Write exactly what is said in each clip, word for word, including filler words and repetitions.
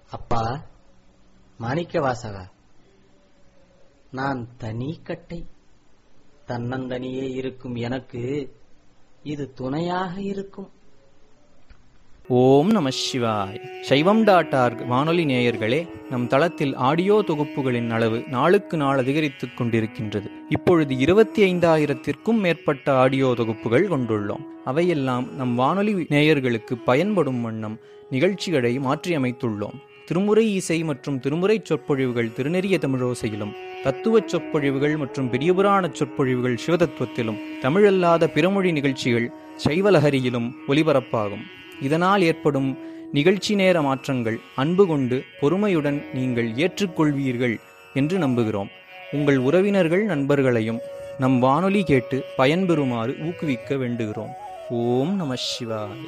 அப்பா மாணிக்க வாசகா, நான் தனி கட்டை. தன்னந்தனியே இருக்கும் எனக்கு இது துணையாக இருக்கும். ஓம் நம சிவாய். சைவம் டாட் ஆர்க் வானொலி நேயர்களே, நம் தளத்தில் ஆடியோ தொகுப்புகளின் அளவு நாளுக்கு நாள் அதிகரித்துக் கொண்டிருக்கின்றது. இப்பொழுது இருபத்தி ஐந்தாயிரத்திற்கும் மேற்பட்ட ஆடியோ தொகுப்புகள் கொண்டுள்ளோம். அவையெல்லாம் நம் வானொலி நேயர்களுக்கு பயன்படும் வண்ணம் நிகழ்ச்சிகளை மாற்றியமைத்துள்ளோம். திருமுறை இசை மற்றும் திருமுறை சொற்பொழிவுகள் திருநெறிய தமிழோசையிலும், தத்துவச் சொற்பொழிவுகள் மற்றும் பெரியபுராண சொற்பொழிவுகள் சிவதத்துவத்திலும், தமிழல்லாத பிறமொழி நிகழ்ச்சிகள் சைவலஹரியிலும் ஒலிபரப்பாகும். இதனால் ஏற்படும் நிகழ்ச்சி நேர மாற்றங்கள் அன்பு கொண்டு பொறுமையுடன் நீங்கள் ஏற்றுக்கொள்வீர்கள் என்று நம்புகிறோம். உங்கள் உறவினர்கள் நண்பர்களையும் நம் வானொலி கேட்டு பயன்பெறுமாறு ஊக்குவிக்க வேண்டுகிறோம். ஓம் நம சிவாய்.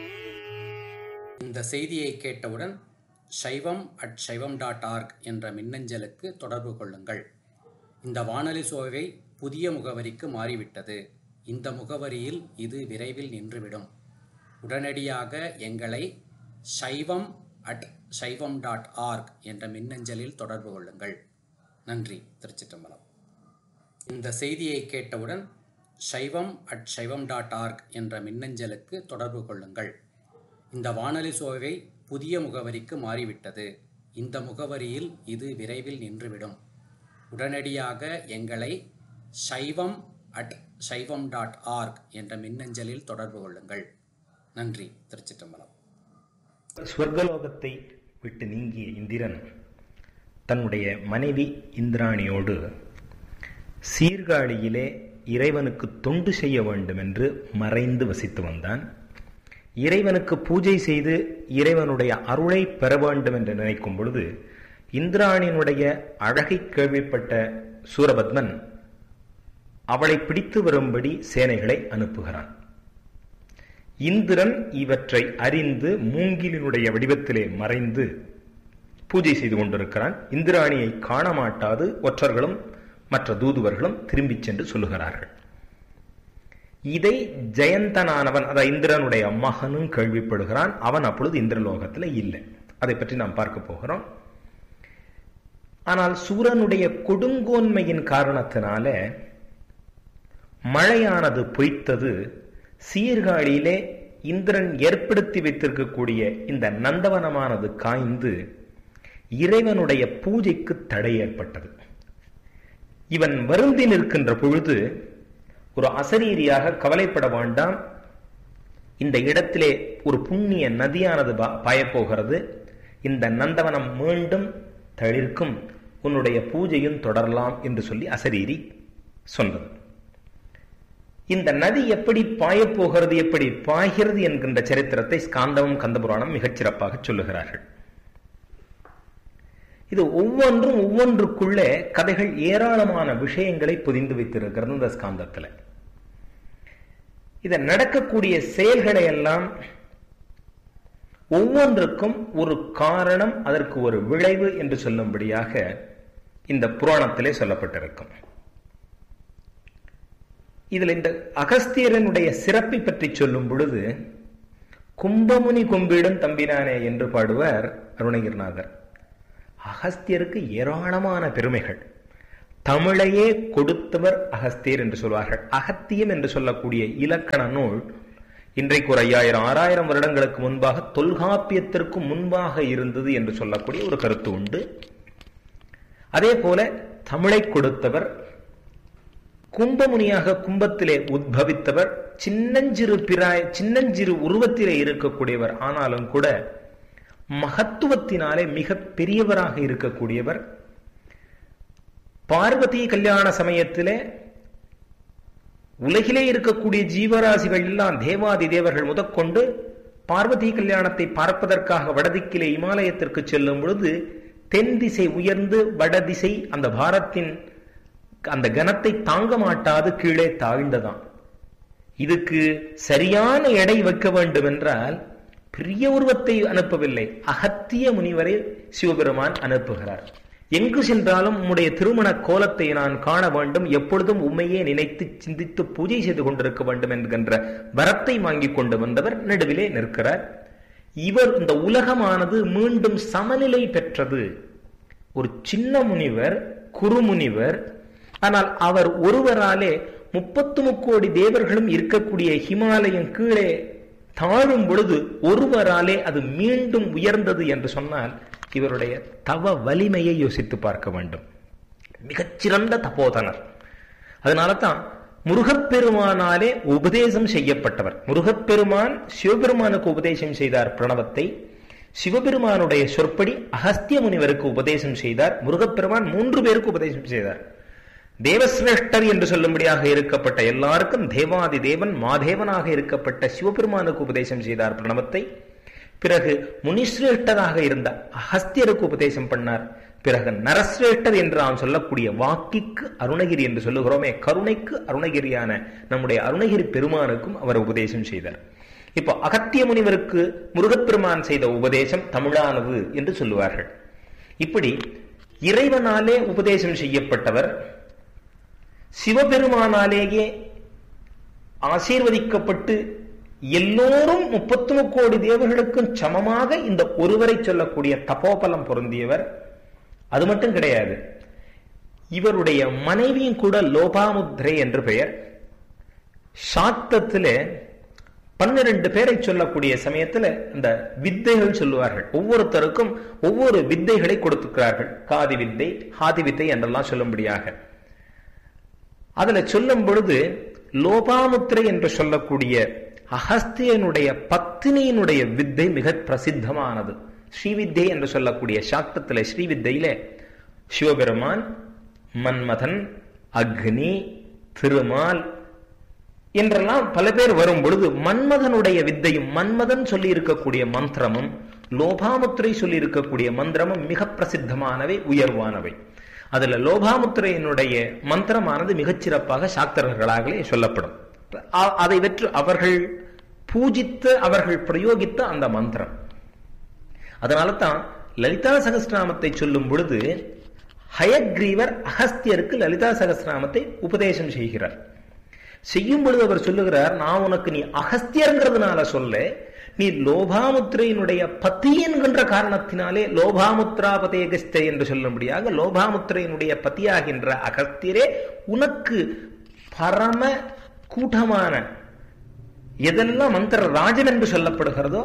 இந்த செய்தியை கேட்டவுடன் சைவம் அட் சைவம் டாட் ஆர்க் என்ற மின்னஞ்சலுக்கு தொடர்பு கொள்ளுங்கள். இந்த வானொலி சோவை புதிய முகவரிக்கு மாறிவிட்டது. இந்த முகவரியில் இது விரைவில் நின்றுவிடும். உடனடியாக எங்களை சைவம் அட் சைவம் டாட் ஆர்க் என்ற மின்னஞ்சலில் தொடர்பு கொள்ளுங்கள். நன்றி. திருச்சிற்றம்பலம். இந்த செய்தியை கேட்டவுடன் சைவம் அட் சைவம் டாட் ஆர்க் என்ற மின்னஞ்சலுக்கு தொடர்பு கொள்ளுங்கள். இந்த வானொலி சோவை புதிய முகவரிக்கு மாறிவிட்டது. இந்த முகவரியில் இது விரைவில் நின்றுவிடும். உடனடியாக எங்களை சைவம் அட் சைவம் டாட் ஆர்க் என்ற மின்னஞ்சலில் தொடர்பு கொள்ளுங்கள். நன்றி. திருச்சிற்றம்பலம். ஸ்வர்கலோகத்தை விட்டு நீங்கிய இந்திரன் தன்னுடைய மனைவி இந்திராணியோடு சீர்காழியிலே இறைவனுக்கு தொண்டு செய்ய வேண்டும் என்று மறைந்து வசித்து வந்தான். இறைவனுக்கு பூஜை செய்து இறைவனுடைய அருளை பெற வேண்டும் என்று நினைக்கும் பொழுது இந்திராணியினுடைய அழகை கேள்விப்பட்ட சூரபத்மன் அவளை பிடித்து வரும்படி சேனைகளை அனுப்புகிறான். இந்திரன் இவற்றை அறிந்து மூங்கிலினுடைய வடிவத்திலே மறைந்து பூஜை செய்து கொண்டிருக்கிறான். இந்திராணியை காண மாட்டாது ஒற்றர்களும் மற்ற தூதுவர்களும் திரும்பிச் சென்று சொல்லுகிறார்கள். இதை ஜெயந்தனானவன், அதாவது இந்திரனுடைய மகனும் கேள்விப்படுகிறான். அவன் அப்பொழுது இந்திரலோகத்தில் இல்லை. அதை பற்றி நாம் பார்க்க போகிறோம். ஆனால் சூரனுடைய கொடுங்கோன்மையின் காரணத்தினால மழையானது பொய்த்தது. சீர்காழியிலே இந்திரன் ஏற்படுத்தி வைத்திருக்கக்கூடிய இந்த நந்தவனமானது காய்ந்து இறைவனுடைய பூஜைக்கு தடை ஏற்பட்டது. இவன் வருந்தி நிற்கின்ற பொழுது ஒரு அசரீரியாக கவலைப்பட வேண்டாம், இந்த இடத்திலே ஒரு புண்ணிய நதியானது பாயப்போகிறது, இந்த நந்தவனம் மீண்டும் தளிர்க்கும், உன்னுடைய பூஜையும் தொடரலாம் என்று சொல்லி அசரீரி சொன்னது. இந்த நதி எப்படி பாயப்போகிறது, எப்படி பாய்கிறது என்கின்ற சரித்திரத்தை ஸ்காந்தமும் கந்தபுராணம் மிகச்சிறப்பாக சொல்லுகிறார்கள். இது ஒவ்வொன்றும் ஒவ்வொன்றுக்குள்ளே கதைகள் ஏராளமான விஷயங்களை பொதிந்து வைத்திருக்கிறது. இந்த ஸ்காந்தத்தில் இத நடக்கக்கூடிய செயல்களை எல்லாம் ஒவ்வொன்றுக்கும் ஒரு காரணம், அதற்கு ஒரு விளைவு என்று சொல்லும்படியாக இந்த புராணத்திலே சொல்லப்பட்டிருக்கும். இதில் இந்த அகஸ்தியரனுடைய சிறப்பை பற்றி சொல்லும் பொழுது கும்பமுனி கும்பிடும் தம்பினானே என்று பாடுவார் அருணகிரிநாதர். அகஸ்தியருக்கு ஏராளமான பெருமைகள். தமிழையே கொடுத்தவர் அகஸ்தியர் என்று சொல்வார்கள். அகத்தியம் என்று சொல்லக்கூடிய இலக்கண நூல் இன்றைக்கு ஒரு ஐயாயிரம் ஆறாயிரம் வருடங்களுக்கு முன்பாக தொல்காப்பியத்திற்கு முன்பாக இருந்தது என்று சொல்லக்கூடிய ஒரு கருத்து உண்டு. அதே போல தமிழை கொடுத்தவர், கும்பமுனியாக கும்பத்திலே உத்பவித்தவர், சின்னஞ்சிறு பிராய் சின்னஞ்சிறு உருவத்திலே இருக்கக்கூடியவர், ஆனாலும் கூட மகத்துவத்தினாலே மிக பெரியவராக இருக்கக்கூடியவர். பார்வதி கல்யாண சமயத்திலே உலகிலே இருக்கக்கூடிய ஜீவராசிகள் எல்லாம் தேவாதி தேவர்கள் முதற்கொண்டு பார்வதி கல்யாணத்தை பார்ப்பதற்காக வடதிக்கிலே இமாலயத்திற்கு செல்லும் பொழுது தென் திசை உயர்ந்து வடதிசை அந்த பாரத்தின் அந்த கனத்தை தாங்க மாட்டாது கீழே தாழ்ந்ததாம். இதுக்கு சரியான எடை வைக்க வேண்டும் என்றால் பெரிய உருவத்தை அனுப்பவில்லை, அகத்திய முனிவரை சிவபெருமான் அனுப்புகிறார். எங்கு சென்றாலும் உம்முடைய திருமண கோலத்தை நான் காண வேண்டும், எப்பொழுதும் உண்மையே நினைத்து சிந்தித்து பூஜை செய்து கொண்டிருக்க வேண்டும் என்கின்ற வரத்தை வாங்கி கொண்டு வந்தவர் நடுவிலே நிற்கிறார். இவர் இந்த உலகமானது மீண்டும் சமநிலை பெற்றது. ஒரு சின்ன முனிவர், குருமுனிவர், ஆனால் அவர் ஒருவராலே முப்பத்து முக்கோடி தேவர்களும் இருக்கக்கூடிய ஹிமாலயம் கீழே தாழும் பொழுது ஒருவராலே அது மீண்டும் உயர்ந்தது என்று சொன்னால் இவருடைய தவ வலிமையை யோசித்து பார்க்க வேண்டும். மிகச்சிறந்த தபோதனர். அதனால தான் முருகப்பெருமானாலே உபதேசம் செய்யப்பட்டவர். முருகப்பெருமான் சிவபெருமானுக்கு உபதேசம் செய்தார் பிரணவத்தை. சிவபெருமானுடைய சொற்படி அகஸ்திய முனிவருக்கு உபதேசம் செய்தார். முருகப்பெருமான் மூன்று பேருக்கு உபதேசம் செய்தார். தேவசிரேஷ்டர் என்று சொல்லும்படியாக இருக்கப்பட்ட எல்லாருக்கும் தேவாதி தேவன் மாதேவனாக இருக்கப்பட்ட சிவபெருமானுக்கு உபதேசம் செய்தார் பிரணவத்தை. பிறகு முனிசிரேஷ்டராக இருந்த அகஸ்தியருக்கு உபதேசம் பண்ணார். பிறகு நரசிரேஷ்டர் என்று நாம் சொல்லக்கூடிய வாக்கிக்கு அருணகிரி என்று சொல்லுகிறோமே, கருணைக்கு அருணகிரியான நம்முடைய அருணகிரி பெருமானுக்கும் அவர் உபதேசம் செய்தார். இப்போ அகத்திய முனிவருக்கு முருகப்பெருமான் செய்த உபதேசம் தமிழானது என்று சொல்லுவார்கள். இப்படி இறைவனாலே உபதேசம் செய்யப்பட்டவர், சிவபெருமானாலேயே ஆசீர்வதிக்கப்பட்டு எல்லோரும் முப்பத்து முக்கோடி தேவர்களுக்கும் சமமாக இந்த ஒருவரை சொல்லக்கூடிய தபோபலம் பொருந்தியவர். அது மட்டும் கிடையாது, இவருடைய மனைவியும் கூட லோபாமுத்ரை என்று பெயர். சாத்தத்திலே பன்னிரண்டு பேரை சொல்லக்கூடிய சமயத்தில் இந்த வித்தைகள் சொல்லுவார்கள். ஒவ்வொருத்தருக்கும் ஒவ்வொரு வித்தைகளை கொடுத்துக்கிறார்கள். காதி வித்தை, ஹாதி வித்தை என்றெல்லாம் சொல்லும்படியாக. அதுல சொல்லும் பொழுது லோபாமுத்ரை என்று சொல்லக்கூடிய அகஸ்தியனுடைய பத்தினியினுடைய வித்தை மிக பிரசித்தமானது. ஸ்ரீவித்தை என்று சொல்லக்கூடிய சாக்தத்திலே ஸ்ரீவித்தையிலே சிவபெருமான், மன்மதன், அக்னி, திருமால் என்றெல்லாம் பல பேர் வரும் பொழுது மன்மதனுடைய வித்தையும் மன்மதன் சொல்லி இருக்கக்கூடிய மந்திரமும் லோபாமுத்திரை சொல்லி இருக்கக்கூடிய மந்திரமும் மிக பிரசித்தமானவை, உயர்வானவை. அதுல லோபாமுத்திரையினுடைய மந்திரமானது மிகச்சிறப்பாக சாக்தர்களாகவே சொல்லப்படும். அதை வெற்று அவர்கள் பூஜித்து அவர்கள் பிரயோகித்த அந்த மந்திரம். அதனால தான் லலிதா சகஸ்ரநாமத்தை சொல்லும் பொழுது ஹயக்ரீவர் அகஸ்தியருக்கு லலிதா சகஸ்ரநாமத்தை உபதேசம் செய்கிறார். செய்யும் பொழுது அவர் சொல்லுகிறார், நான் உனக்கு நீ அகஸ்தியர்ங்கிறதுனால சொல்ல, நீ லோபாமுத்திரையினுடைய பத்தி என்கின்ற காரணத்தினாலே லோபாமுத்ராபதேகஸ்தே என்று சொல்லும்படியாக லோபாமுத்திரையினுடைய பத்தியாகின்ற அகஸ்தியரே உனக்கு பரம கூட்டமான எதெல்லாம் மந்திர ராஜன் என்று சொல்லப்படுகிறதோ,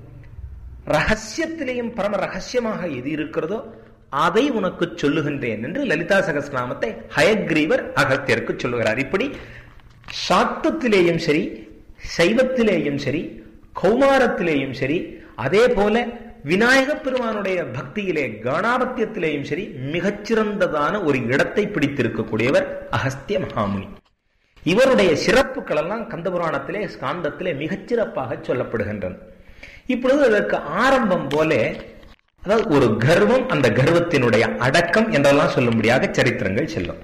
ரகசியத்திலேயும் பரம ரகசியமாக எது இருக்கிறதோ அதை உனக்கு சொல்லுகின்றேன் என்று லலிதா சகஸ்ரநாமத்தை ஹயக்ரீவர் அகஸ்தியருக்கு சொல்லுகிறார். இப்படி சாக்தத்திலேயும் சரி, சைவத்திலேயும் சரி, கௌமாரத்திலேயும் சரி, அதே போல விநாயக பெருமானுடைய பக்தியிலே கணாபத்தியத்திலேயும் சரி மிகச்சிறந்ததான ஒரு இடத்தை பிடித்திருக்கக்கூடியவர் அகஸ்திய மகாமுனி. இவருடைய சிறப்புகள் எல்லாம் கந்தபுராணத்திலே ஸ்காந்தத்திலே மிகச்சிறப்பாக சொல்லப்படுகின்றன. இப்பொழுது அதற்கு ஆரம்பம் போல, அதாவது ஒரு கர்வம், அந்த கர்வத்தினுடைய அடக்கம் என்றெல்லாம் சொல்லும்படியாக சரித்திரங்கள் செல்லும்.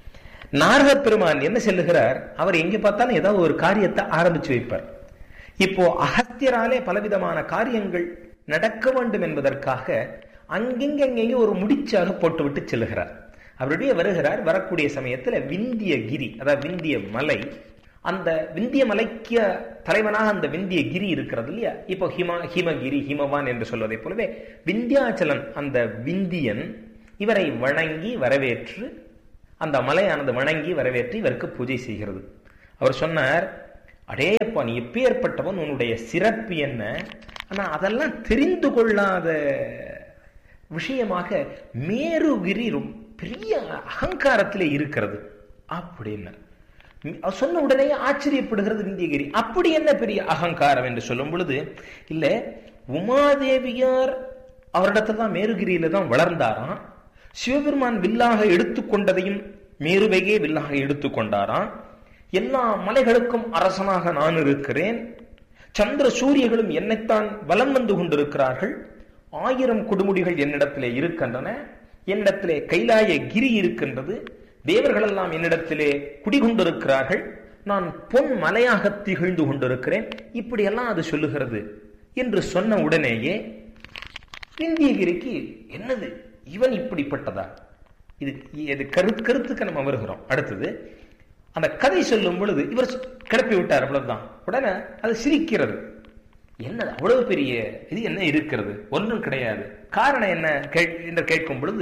நாரத பெருமான் என்ன சொல்லுகிறார், அவர் எங்கே பார்த்தாலும் ஏதாவது ஒரு காரியத்தை ஆரம்பிச்சு வைப்பார். இப்போ அகஸ்தியராலே பலவிதமான காரியங்கள் நடக்க வேண்டும் என்பதற்காக அங்கெங்கெங்கேயும் ஒரு முடிச்சாக போட்டுவிட்டு செல்லுகிறார். அவருடைய வருகிறார். வரக்கூடிய சமயத்தில் விந்திய கிரி, அதாவது விந்திய மலை, அந்த விந்திய மலைக்கு தலைவனாக அந்த விந்திய கிரி இருக்கிறது இல்லையா, இப்போ ஹிம ஹிமகிரி ஹிமவான் என்று சொல்வதை போலவே விந்தியாச்சலன் அந்த விந்தியன் இவரை வணங்கி வரவேற்று, அந்த மலையானது வணங்கி வரவேற்று இவருக்கு பூஜை செய்கிறது. அவர் சொன்னார், அடேப்பா நீ எப்பேற்பட்டவன், உன்னுடைய சிறப்பு என்ன, ஆனா அதெல்லாம் தெரிந்து கொள்ளாத விஷயமாக மேருகிரி பெரிய அகங்காரத்திலே இருக்கிறது அப்படின்னு சொன்ன உடனே ஆச்சரியப்படுகிறது விந்தியகிரி. அப்படி என்ன பெரிய அகங்காரம் என்று சொல்லும் பொழுது, இல்ல உமாதேவியார் அவரிடத்துல தான் மேருகிரியில தான் வளர்ந்தாராம். சிவபெருமான் வில்லாக எடுத்துக்கொண்டதையும் மேருவையே வில்லாக எடுத்துக்கொண்டாராம். எல்லா மலைகளுக்கும் அரசனாக நான் இருக்கிறேன், சந்திர சூரியர்களும் என்னைத்தான் வலம் வந்து கொண்டிருக்கிறார்கள், ஆயிரம் கொடுமுடிகள் என்னிடத்திலே இருக்கின்றன, என்னிடத்திலே கைலாய கிரி இருக்கின்றது, தேவர்கள் எல்லாம் என்னிடத்திலே குடிகொண்டிருக்கிறார்கள், நான் பொன் மலையாக திகழ்ந்து கொண்டிருக்கிறேன், இப்படியெல்லாம் அது சொல்லுகிறது என்று சொன்ன உடனேயே விந்தியகிரிக்கு என்னது இவன் இப்படிப்பட்டதா, இது இது கருத்து கருத்துக்கு நம்ம வருகிறோம். அடுத்தது அந்த கதை சொல்லும் பொழுது இவர் கிளப்பி விட்டார், அவ்வளவுதான். உடனே அது சிரிக்கிறது. என்ன அவ்வளவு பெரிய இது என்ன இருக்கிறது? ஒன்றும் கிடையாது. காரணம் என்ன என்று கேட்கும் பொழுது,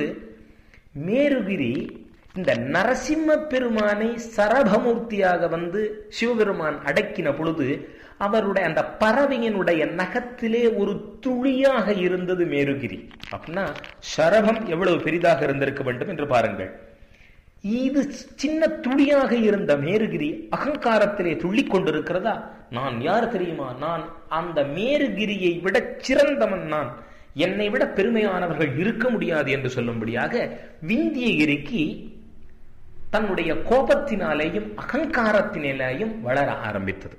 மேருகிரி இந்த நரசிம்ம பெருமானை சரபமூர்த்தியாக வந்து சிவபெருமான் அடக்கின பொழுது அவருடைய அந்த பறவையினுடைய நகத்திலே ஒரு துளியாக இருந்தது மேருகிரி. அப்படின்னா சரபம் எவ்வளவு பெரிதாக இருந்திருக்க வேண்டும் என்று பாருங்கள். இது சின்ன துளியாக இருந்த மேருகிரி அகங்காரத்திலே துள்ளி கொண்டிருக்கிறதா? நான் யார் தெரியுமா? நான் அந்த மேருகிரியை விட சிறந்தவன், நான் என்னை விட பெருமையானவர்கள் இருக்க முடியாது என்று சொல்லும்படியாக விந்தியகிரிக்கு தன்னுடைய கோபத்தினாலேயும் அகங்காரத்தினாலேயும் வளர ஆரம்பித்தது.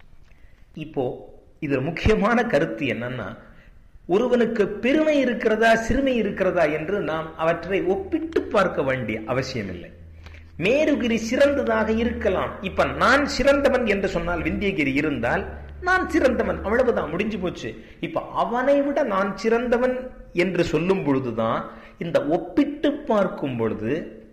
இப்போ இதுல முக்கியமான கருத்து என்னன்னா, ஒருவனுக்கு பெருமை இருக்கிறதா சிறுமை இருக்கிறதா என்று நாம் அவற்றை ஒப்பிட்டு பார்க்க வேண்டிய அவசியம் இல்லை. மேருகிரி சிறந்ததாக இருக்கலாம். இப்ப நான் சிறந்தவன் என்று சொன்னால் விந்தியகிரி இருந்தால் நான் சிறந்தவன், அவ்வளவுதான், முடிஞ்சு போச்சு. இப்ப அவனை விட நான் சிறந்தவன் என்று சொல்லும் பொழுதுதான், இந்த ஒப்பிட்டு பார்க்கும் பொழுது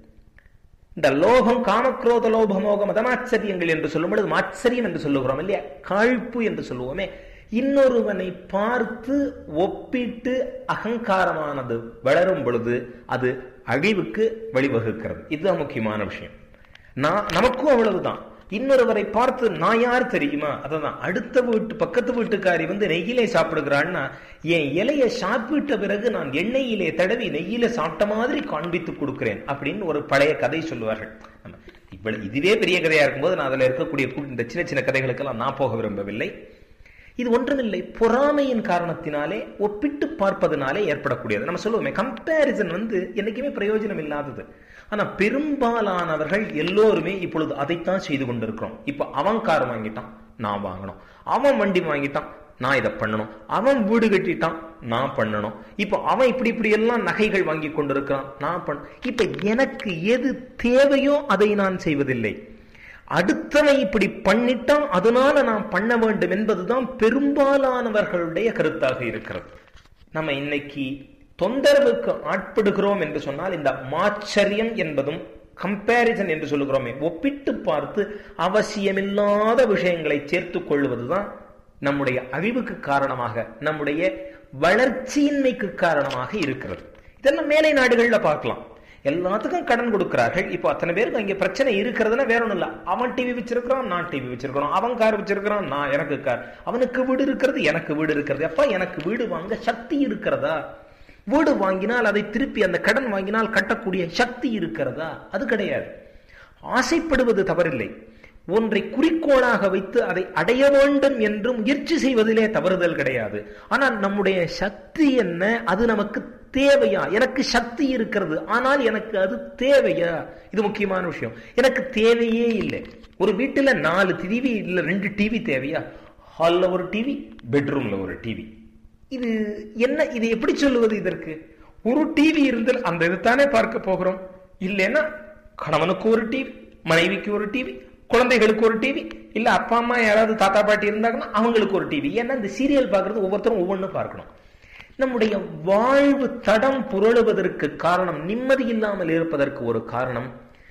இந்த லோகம், காமக்ரோத லோப மோக மதமாச்சரியங்கள் என்று சொல்லும் பொழுது மாச்சரியம் என்று சொல்லுகிறோம் இல்லையா, காழ்ப்பு என்று சொல்லுவோமே, இன்னொருவனை பார்த்து ஒப்பிட்டு அகங்காரமானது வளரும் பொழுது அது அழிவுக்கு வழிவகுக்கிறது. இதுதான் முக்கியமான விஷயம். நான் நமக்கும் அவ்வளவுதான். இன்னொருவரை பார்த்து நான் யார் தெரியுமா, அதான் அடுத்த வீட்டு பக்கத்து வீட்டுக்காரி வந்து நெய்யிலே சாப்பிடுகிறான்னா என் இலையை சாப்பிட்ட பிறகு நான் எண்ணெயிலே தடவி நெய்யில சாப்பிட்ட மாதிரி காண்பித்து கொடுக்கிறேன் அப்படின்னு ஒரு பழைய கதை சொல்லுவார்கள். இவ்வளவு இதுவே பெரிய கதையா இருக்கும்போது நான் அதுல இருக்கக்கூடிய இந்த சின்ன சின்ன கதைகளுக்கெல்லாம் நான் போக விரும்பவில்லை. இது ஒன்றுமில்லை, பொறாமையின் காரணத்தினாலே ஒப்பிட்டு பார்ப்பதனாலே ஏற்படக்கூடியது. நம்ம சொல்லுவோமே, கம்பேரிசன் வந்து என்னைக்குமே பிரயோஜனம் இல்லாதது. ஆனா பெரும்பாலானவர்கள் எல்லோருமே இப்பொழுது அதைத்தான் செய்து கொண்டிருக்கிறோம். இப்ப அவன் கார் வாங்கிட்டான், நான் வாங்கணும். அவன் வண்டி வாங்கிட்டான், நான் இதை பண்ணணும். அவன் வீடு கட்டிட்டான், நான் பண்ணணும். இப்ப அவன் இப்படி இப்படி எல்லாம் நகைகள் வாங்கி கொண்டிருக்கிறான், நான் பண்ண. இப்ப எனக்கு எது தேவையோ அதை நான் செய்வதில்லை. அடுத்தவன் இப்படி பண்ணிட்டான், அதனால நாம் பண்ண வேண்டும் என்பதுதான் பெரும்பாலானவர்களுடைய கருத்தாக இருக்கிறது. நம்ம இன்னைக்கு தொந்தரவுக்கு ஆட்படுகிறோம் என்று சொன்னால் இந்த மாச்சரியம் என்பதும் கம்பேரிசன் என்று சொல்லுகிறோமே, ஒப்பிட்டு பார்த்து அவசியமில்லாத விஷயங்களை சேர்த்துக் கொள்வதுதான் நம்முடைய அழிவுக்கு காரணமாக, நம்முடைய வளர்ச்சியின்மைக்கு காரணமாக இருக்கிறது. இதெல்லாம் மேலை நாடுகள்ல பார்க்கலாம். எல்லாத்துக்கும் கடன் கொடுக்கிறார்கள். இப்போ அத்தனை பேருக்கு அங்கே பிரச்சனை இருக்கிறதுனா வேற ஒண்ணும் இல்ல. அவன் டிவி வச்சிருக்கிறான், நான் டிவி வச்சிருக்கிறோம். அவன் கார் வச்சிருக்கிறான், நான் எனக்கு கார். அவனுக்கு வீடு இருக்கிறது, எனக்கு வீடு இருக்கிறது. அப்பா எனக்கு வீடு வாங்க சக்தி இருக்கிறதா? வீடு வாங்கினால் அதை திருப்பி அந்த கடன் வாங்கினால் கட்டக்கூடிய சக்தி இருக்கிறதா? அது கிடையாது. ஆசைப்படுவது தவறில்லை. ஒன்றை குறிக்கோளாக வைத்து அதை அடைய வேண்டும் என்று முயற்சி செய்வதிலே தவறுதல் கிடையாது. ஆனால் நம்முடைய சக்தி என்ன? அது நமக்கு தேவையா? எனக்கு சக்தி இருக்கிறது, ஆனால் எனக்கு அது தேவையா? இது முக்கியமான விஷயம். எனக்கு தேவையே இல்லை. ஒரு வீட்டுல நாலு டிவி இல்ல ரெண்டு டிவி தேவையா? ஹால்ல ஒரு டிவி, பெட்ரூம்ல ஒரு டிவி. இது என்ன? இது எப்படி சொல்லுவது? இதற்கு ஒரு டிவி இருந்தால் அந்த இதுதானே பார்க்க போகிறோம். இல்லைன்னா கணவனுக்கு ஒரு டிவி, மனைவிக்கு ஒரு டிவி, குழந்தைகளுக்கு ஒரு டிவி, இல்ல அப்பா அம்மா யாராவது தாத்தா பாட்டி இருந்தாங்கன்னா அவங்களுக்கு ஒரு டிவி. ஏன்னா இந்த சீரியல் பார்க்கறது ஒவ்வொருத்தரும் ஒவ்வொன்றும் பார்க்கணும். நம்முடைய வாழ்வு தடம் புரளுவதற்கு காரணம், நிம்மதி இல்லாமல் இருப்பதற்கு ஒரு காரணம்,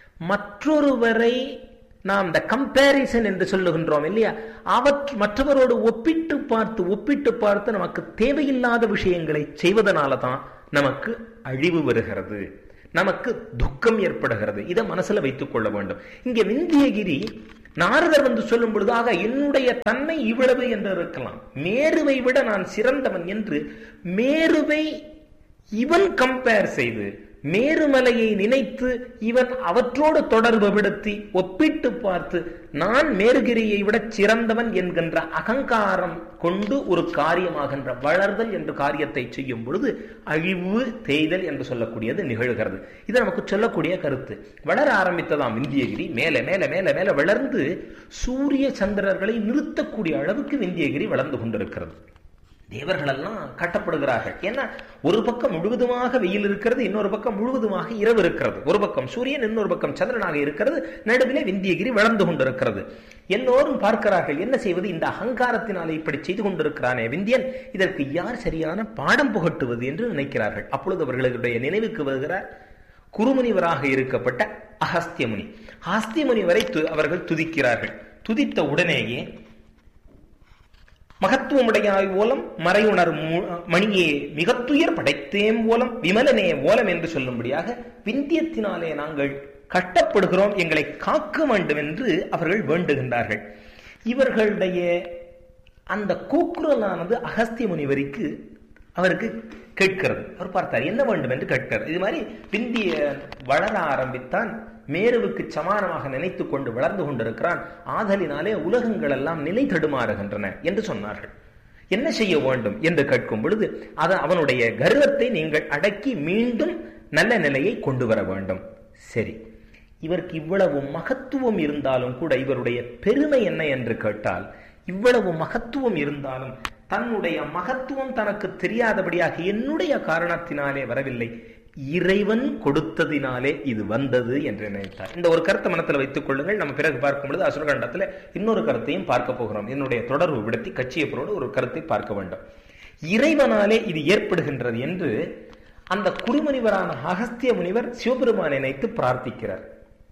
மற்றொருவரை நாம் இந்த கம்பேரிசன் என்று சொல்லுகின்றோம் இல்லையா, அவற்று மற்றவரோடு ஒப்பிட்டு பார்த்து ஒப்பிட்டு பார்த்து நமக்கு தேவையில்லாத விஷயங்களை செய்வதனால தான் நமக்கு அழிவு வருகிறது, நமக்கு துக்கம் ஏற்படுகிறது. இதை மனசுல வைத்துக் கொள்ள வேண்டும். இங்க விந்தியகிரி நாரதர் வந்து சொல்லும் பொழுதாக என்னுடைய தன்மை இவ்வளவு என்று இருக்கலாம், மேருவை விட நான் சிறந்தவன் என்று மேருவை இவன் கம்பேர் செய்து, மேருமலையை நினைத்து இவன் அவற்றோடு தொடர்பு படுத்தி ஒப்பிட்டு பார்த்து நான் மேருகிரியை விட சிறந்தவன் என்கின்ற அகங்காரம் கொண்டு ஒரு காரியமாகின்ற வளர்தல் என்று காரியத்தை செய்யும் பொழுது அழிவு தேய்தல் என்று சொல்லக்கூடியது நிகழ்கிறது. இது நமக்கு சொல்லக்கூடிய கருத்து. வளர ஆரம்பித்ததாம் விந்தியகிரி, மேல மேல மேல மேல வளர்ந்து சூரிய சந்திரர்களை நிறுத்தக்கூடிய அளவுக்கு விந்தியகிரி வளர்ந்து கொண்டிருக்கிறது. தேவர்கள் எல்லாம் கட்டப்படுகிறார்கள். ஏன்னா ஒரு பக்கம் முழுவதுமாக வெயில் இருக்கிறது, இன்னொரு பக்கம் முழுவதுமாக இரவு இருக்கிறது. ஒரு பக்கம் சூரியன், இன்னொரு பக்கம் சந்திரனாக இருக்கிறது. நடுவிலே விந்தியகிரி வளர்ந்து கொண்டிருக்கிறது. எல்லோரும் பார்க்கிறார்கள், என்ன செய்வது? இந்த அகங்காரத்தினாலே இப்படி செய்து கொண்டிருக்கிறானே விந்தியன், இதற்கு யார் சரியான பாடம் புகட்டுவது என்று நினைக்கிறார்கள். அப்பொழுது அவர்களுடைய நினைவுக்கு வருகிறார் குருமுனிவராக இருக்கப்பட்ட அகஸ்திய முனி. அகஸ்திய முனிவரை அவர்கள் துதிக்கிறார்கள். துதித்த உடனேயே மகத்துவமுடையாய் ஓலம் மறையுணர் மணியே மிகத்துயர் படைத்தேம் ஓலம் விமலனே ஓலம் என்று சொல்லும்படியாக விந்தியத்தினாலே நாங்கள் கட்டப்படுகிறோம், எங்களை காக்க வேண்டும் என்று அவர்கள் வேண்டுகின்றார்கள். இவர்களுடைய அந்த கூக்குரலானது அகஸ்திய முனிவருக்கு அவருக்கு கேட்கிறது. அவர் பார்த்தார், என்ன வேண்டும் என்று கேட்கிறார். இது மாதிரி விந்திய வளர ஆரம்பித்தான், மேருவுக்கு சமானமாக நினைத்துக் கொண்டு வளர்ந்து கொண்டிருக்கிறான், ஆதலினாலே உலகங்கள் எல்லாம் நிலை தடுமாறுகின்றன என்று சொன்னார்கள். என்ன செய்ய வேண்டும் என்று கேட்கும் பொழுது அது அவனுடைய கர்வத்தை நீங்கள் அடக்கி மீண்டும் நல்ல நிலையை கொண்டு வர வேண்டும். சரி, இவருக்கு இவ்வளவு மகத்துவம் இருந்தாலும் கூட இவருடைய பெருமை என்ன என்று கேட்டால், இவ்வளவு மகத்துவம் இருந்தாலும் தன்னுடைய மகத்துவம் தனக்கு தெரியாதபடியாக என்னுடைய காரணத்தினாலே வரவில்லை, இறைவன் கொடுத்ததினாலே இது வந்தது என்று நினைத்தார். இந்த ஒரு கருத்தை மனத்தில் வைத்துக் கொள்ளுங்கள். நம்ம பிறகு பார்க்கும் பொழுது அசுரகண்டத்தில் இன்னொரு கருத்தையும் பார்க்க போகிறோம். என்னுடைய தொடர்பு விடுத்தி கட்சியப்பரோடு ஒரு கருத்தை பார்க்க வேண்டும். இறைவனாலே இது ஏற்படுகின்றது என்று அந்த குருமுனிவரான அகஸ்திய முனிவர் சிவபெருமானை நினைத்து பிரார்த்திக்கிறார்.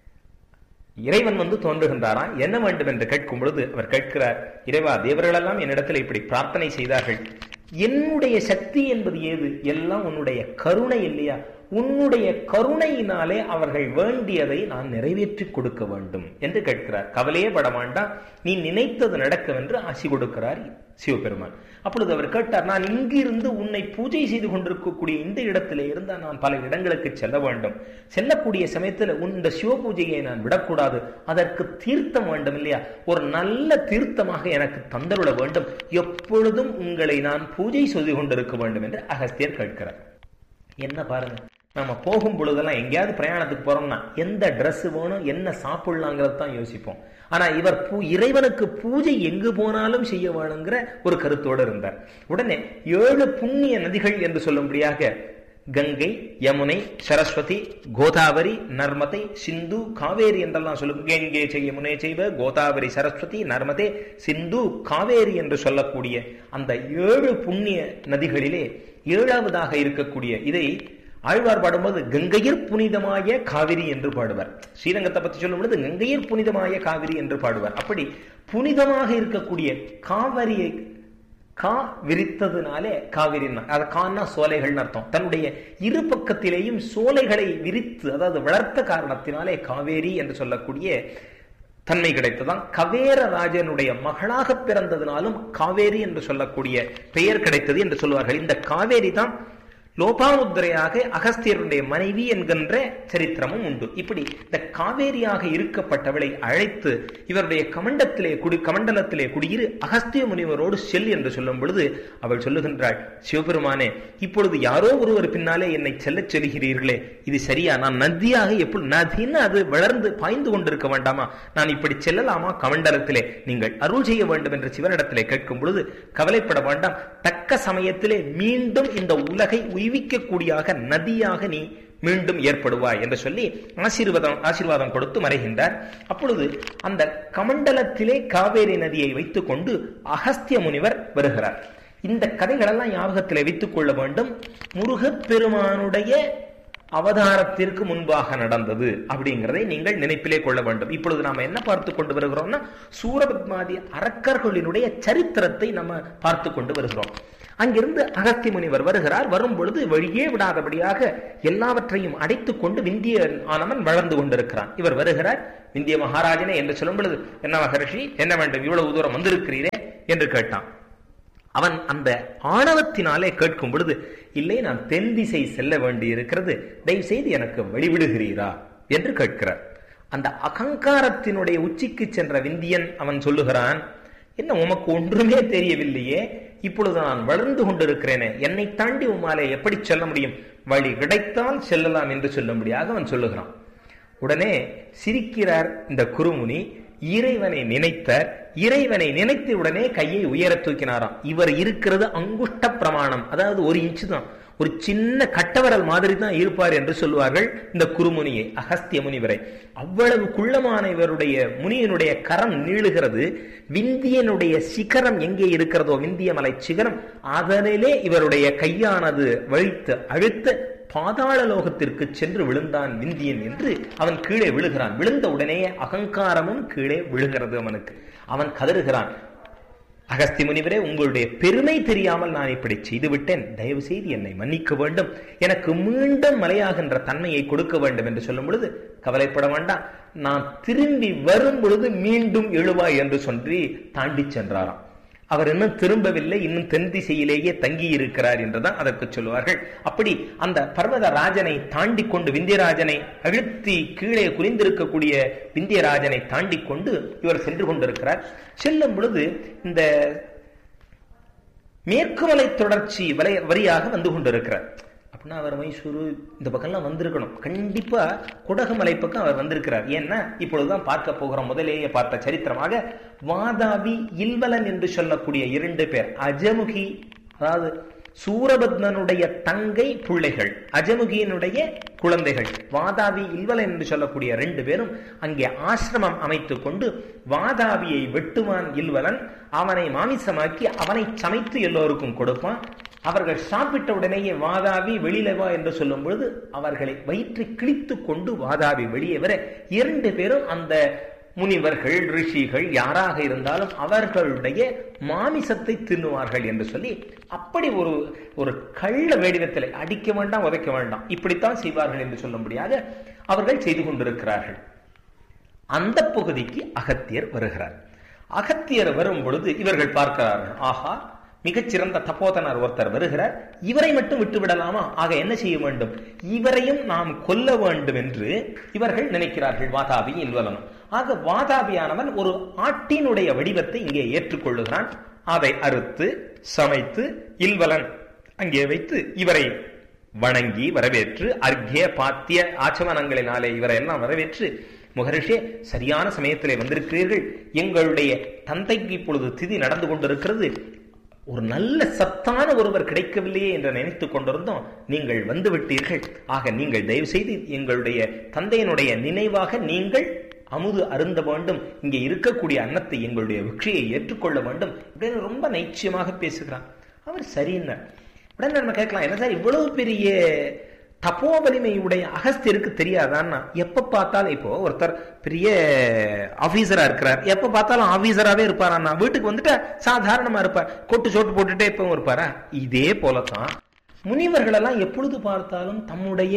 இறைவன் வந்து தோன்றுகின்றாரா, என்ன வேண்டும் என்று கேட்கும் பொழுது அவர் கேட்கிறார், இறைவா, தேவர்களெல்லாம் என்னிடத்தில் இப்படி பிரார்த்தனை செய்தார்கள், என்னுடைய சக்தி என்பது ஏது? எல்லாம் உன்னுடைய கருணை இல்லையா? உன்னுடைய கருணையினாலே அவர்கள் வேண்டியதை நான் நிறைவேற்றி கொடுக்க வேண்டும் என்று கேட்கிறார். கவலையே பட வேண்டாம், நீ நினைத்தது நடக்கும் என்று ஆசி கொடுக்கிறார் சிவபெருமான். அப்பொழுது அவர் கேட்டார், நான் இங்கிருந்து உன்னை பூஜை செய்து கொண்டிருக்கக்கூடிய இந்த இடத்திலே இருந்தால் நான் பல இடங்களுக்கு செல்ல வேண்டும். செல்லக்கூடிய சமயத்தில் இந்த சிவ பூஜையை நான் விடக்கூடாது, அதற்கு தீர்த்தம் வேண்டும் இல்லையா? ஒரு நல்ல தீர்த்தமாக எனக்கு தந்தருள வேண்டும், எப்பொழுதும் உங்களை நான் பூஜை செய்து கொண்டிருக்க வேண்டும் என்று அகஸ்தியர் கேட்கிறார். என்ன பாருங்க, நம்ம போகும் பொழுதெல்லாம் எங்கேயாவது பிரயாணத்துக்கு போறோம்னா எந்த ட்ரெஸ் வேணும், என்ன சாப்பிடலாங்கிறது தான் யோசிப்போம். ஆனா இவர் பூ இறைவனுக்கு பூஜை எங்கு போனாலும் செய்ய வேணுங்கிற ஒரு கருத்தோடு இருந்தார். உடனே ஏழு புண்ணிய நதிகள் என்று சொல்லும்படியாக கங்கை, யமுனை, சரஸ்வதி, கோதாவரி, நர்மதை, சிந்து, காவேரி என்றெல்லாம் சொல்லும். கங்கை செய் யமுனை செய்வ, கோதாவரி, சரஸ்வதி, நர்மதே, சிந்து, காவேரி என்று சொல்லக்கூடிய அந்த ஏழு புண்ணிய நதிகளிலே ஏழாவதாக இருக்கக்கூடிய இதை ஆழ்வார் பாடும்போது கங்கையர் புனிதமாய காவிரி என்று பாடுவார். ஸ்ரீரங்கத்தை பற்றி சொல்லும் பொழுது கங்கையர் புனிதமாய காவிரி என்று பாடுவார். அப்படி புனிதமாக இருக்கக்கூடிய காவிரியை கா விரித்ததுனாலே காவிரி, அது கான்னா சோலைகள் அர்த்தம். தன்னுடைய இரு பக்கத்திலேயும் சோலைகளை விரித்து, அதாவது வளர்த்த காரணத்தினாலே காவேரி என்று சொல்லக்கூடிய தன்மை கிடைத்ததான். கவேர ராஜனுடைய மகளாக பிறந்ததினாலும் காவேரி என்று சொல்லக்கூடிய பெயர் கிடைத்தது என்று சொல்வார்கள். இந்த காவேரி தான் லோபாமுத்திரையாக அகஸ்தியருடைய மனைவி என்கின்ற சரித்திரமும் உண்டு. இப்படி இந்த காவேரியாக இருக்கப்பட்டவளை அழைத்து இவருடைய கமண்டத்திலே குடி கமண்டலத்திலே குடியிரு அகஸ்திய முனிவரோடு செல் என்று சொல்லும் பொழுது அவள் சொல்லுகின்றாள், சிவபெருமானே, இப்பொழுது யாரோ ஒருவர் பின்னாலே என்னை செல்ல சொல்கிறீர்களே, இது சரியா? நான் நதியாக எப்படி நதின்னு அது வளர்ந்து பாய்ந்து கொண்டிருக்க வேண்டாமா? நான் இப்படி செல்லலாமா கமண்டலத்திலே? நீங்கள் அருள் செய்ய வேண்டும் என்று சிவனிடத்திலே கேட்கும் பொழுது, கவலைப்பட வேண்டாம், தக்க சமயத்திலே மீண்டும் இந்த உலகை உய்விக்கக்கூடியாக நதியாக நீ மீண்டும் ஏற்படுவாய் என்று சொல்லி ஆசீர்வாதம் ஆசீர்வாதம் கொடுத்து மறைகின்றார். அப்பொழுது அந்த கமண்டலத்திலே காவேரி நதியை வைத்துக் கொண்டு அகஸ்திய முனிவர் வருகிறார். இந்த கதைகளெல்லாம் ஞாபகத்திலே வைத்துக் கொள்ள வேண்டும். முருகப்பெருமானுடைய அவதாரத்திற்கு முன்பாக நடந்தது அப்படிங்கிறதை நீங்கள் நினைப்பிலே கொள்ள வேண்டும். இப்பொழுது நாம என்ன பார்த்து கொண்டு வருகிறோம்னா, சூரபத்மாதி அரக்கர்களினுடைய சரித்திரத்தை நம்ம பார்த்து கொண்டு வருகிறோம். அங்கிருந்து அகஸ்திய முனிவர் வருகிறார். வரும் பொழுது வழியே விடாதபடியாக எல்லாவற்றையும் அடைத்துக் கொண்டு விந்திய ஆனவன் வளர்ந்து கொண்டிருக்கிறான். இவர் வருகிறார். விந்திய மகாராஜனே என்று சொல்லும் பொழுது, என்ன மகரிஷி, என்ன வேண்டும், இவ்வளவு தூரம் வந்திருக்கிறீரே என்று கேட்டான். அவன் அந்த ஆணவத்தினாலே கேட்கும் பொழுது, இல்லை, நான் தென் திசை செல்ல வேண்டி இருக்கிறது, தயவு செய்து எனக்கு வழிவிடுகிறீரா என்று கேட்கிறார். அந்த அகங்காரத்தினுடைய உச்சிக்கு சென்ற விந்தியன் அவன் சொல்லுகிறான், என்ன உமக்கு ஒன்றுமே தெரியவில்லையே, இப்பொழுது நான் வளர்ந்து கொண்டிருக்கிறேனே, என்னை தாண்டி உமாலே எப்படி செல்ல முடியும்? வழி கிடைத்தால் செல்லலாம் என்று சொல்லும்படியாக அவன் சொல்லுகிறான். உடனே சிரிக்கிறார் இந்த குருமுனி. இறைவனை நினைத்தார். இறைவனை நினைத்த உடனே கையை உயர தூக்கினாராம். இவர் இருக்கிறது அங்குஷ்ட பிரமாணம், அதாவது ஒரு இன்ச்சு தான், ஒரு சின்ன கட்டவரல் மாதிரி தான் இருப்பார் என்று சொல்லுவார்கள் இந்த குருமுனியை, அகஸ்திய முனிவரை. அவ்வளவு குள்ளமான இவருடைய முனியனுடைய கரம் நீளுகிறது. விந்தியனுடைய சிகரம் எங்கே இருக்கிறதோ, விந்திய மலை சிகரம், அதனிலே இவருடைய கையானது வழித்து அழுத்த பாதாள லோகத்திற்கு சென்று விழுந்தான் விந்தியன் என்று அவன் கீழே விழுகிறான். விழுந்த உடனே அகங்காரமும் கீழே விழுகிறது அவனுக்கு. அவன் கதறுகிறான், அகஸ்திய முனிவரே, உங்களுடைய பெருமை தெரியாமல் நான் இப்படி செய்துவிட்டேன், தயவு செய்து என்னை மன்னிக்க வேண்டும், எனக்கு மீண்டும் மலையாகின்ற தன்மையை கொடுக்க வேண்டும் என்று சொல்லும் பொழுது, கவலைப்பட வேண்டாம், நான் திரும்பி வரும் பொழுது மீண்டும் எழுவாய் என்று சொல்லி தாண்டி சென்றாராம். அவர் இன்னும் திரும்பவில்லை, இன்னும் தென் திசையிலேயே தங்கி இருக்கிறார் என்றுதான் அதற்கு சொல்லுவார்கள். அப்படி அந்த பர்வத ராஜனை தாண்டி கொண்டு, விந்தியராஜனை அழுத்தி கீழே குறிந்திருக்கக்கூடிய விந்தியராஜனை தாண்டி கொண்டு இவர் சென்று கொண்டிருக்கிறார். செல்லும் பொழுது இந்த மேற்கு மலை தொடர்ச்சி வலை வரியாக வந்து கொண்டிருக்கிறார். அப்படின்னா அவர் மைசூரு இந்த பக்கம்லாம் வந்திருக்கணும். கண்டிப்பா குடகுமலை பக்கம் அவர் வந்திருக்கிறார். ஏன்னா இப்பொழுதுதான் பார்க்க போகிறோம். முதலேயே பார்த்த சரித்திரமாக வாதாபி, இல்வலன் என்று சொல்லக்கூடிய இரண்டு பேர், அஜமுகி, அதாவது சூரபத்மனுடைய தங்கை பிள்ளைகள், அஜமுகியினுடைய குழந்தைகள், வாதாபி, இல்வலன் என்று சொல்லக்கூடிய ரெண்டு பேரும் அங்கே ஆசிரமம் அமைத்துக் கொண்டு வாதாபியை வெட்டுவான் இல்வலன், அவனை மாமிசமாக்கி அவனை சமைத்து எல்லோருக்கும் கொடுப்பான். அவர்கள் சாப்பிட்ட உடனேயே வாதாபி வெளியில வா என்று சொல்லும் பொழுது அவர்களை வயிற்றை கிழித்து கொண்டு வாதாபி வெளியே வர இரண்டு பேரும் அந்த முனிவர்கள், ரிஷிகள் யாராக இருந்தாலும் அவர்களுடைய மாமிசத்தை தின்னுவார்கள் என்று சொல்லி, அப்படி ஒரு ஒரு கள்ள வேடிவத்தில் அடிக்க வேண்டாம், உதைக்க வேண்டாம், இப்படித்தான் செய்வார்கள் என்று சொல்லும்படியாக அவர்கள் செய்து கொண்டிருக்கிறார்கள். அந்த பகுதிக்கு அகத்தியர் வருகிறார். அகத்தியர் வரும் பொழுது இவர்கள் பார்க்கிறார்கள், ஆஹா, மிகச்சிறந்த தப்போதனர் ஒருத்தர் வருகிறார், இவரை மட்டும் விட்டு விடலாமா? ஆக என்ன செய்ய வேண்டும்? இவரையும் நாம் கொல்ல வேண்டும் என்று இவர்கள் நினைக்கிறார்கள், வாதாபி, இல்வலனும். ஆக வாதாபியானவன் ஒரு ஆட்டினுடைய வடிவத்தை இங்கே ஏற்றுக்கொள்ளுகிறான். அதை அறுத்து சமைத்து இல்வலன் அங்கே வைத்து இவரை வணங்கி வரவேற்று, அர்க்கிய பாத்திய ஆச்சமனங்களினாலே இவரை எல்லாம் வரவேற்று, முகரிஷே, சரியான சமயத்திலே வந்திருக்கிறீர்கள், எங்களுடைய தந்தைக்கு இப்பொழுது திதி நடந்து கொண்டிருக்கிறது, ஒரு நல்ல சத்தான ஒருவர் கிடைக்கவில்லையே என்று நினைத்துக் கொண்டிருந்தோம், நீங்கள் வந்து விட்டீர்கள். ஆக நீங்கள் தயவு செய்து எங்களுடைய தந்தையினுடைய நினைவாக நீங்கள் அமுது அருந்த வேண்டும், இங்கே இருக்கக்கூடிய அன்னத்தை, எங்களுடைய விக்ஷையை ஏற்றுக்கொள்ள வேண்டும் அப்படின்னு ரொம்ப நைச்சியமாக பேசுகிறான். அவர் சரின்னு உடனே நம்ம கேட்கலாம், என்ன சார் இவ்வளவு பெரிய தப்போ வலிமையுடைய அகஸ்தியருக்கு தெரியாதான்னா? எப்ப பார்த்தாலும், இப்போ ஒருத்தர் பெரிய ஆபீசரா இருக்கிறார், எப்ப பார்த்தாலும் ஆபீசராவே இருப்பாரா? வீட்டுக்கு வந்துட்டா சாதாரணமா இருப்பார், கொட்டு சோட்டு போட்டுட்டே எப்பவும் இருப்பாரா? இதே போலதான் முனிவர்கள் எல்லாம் எப்பொழுது பார்த்தாலும் தம்முடைய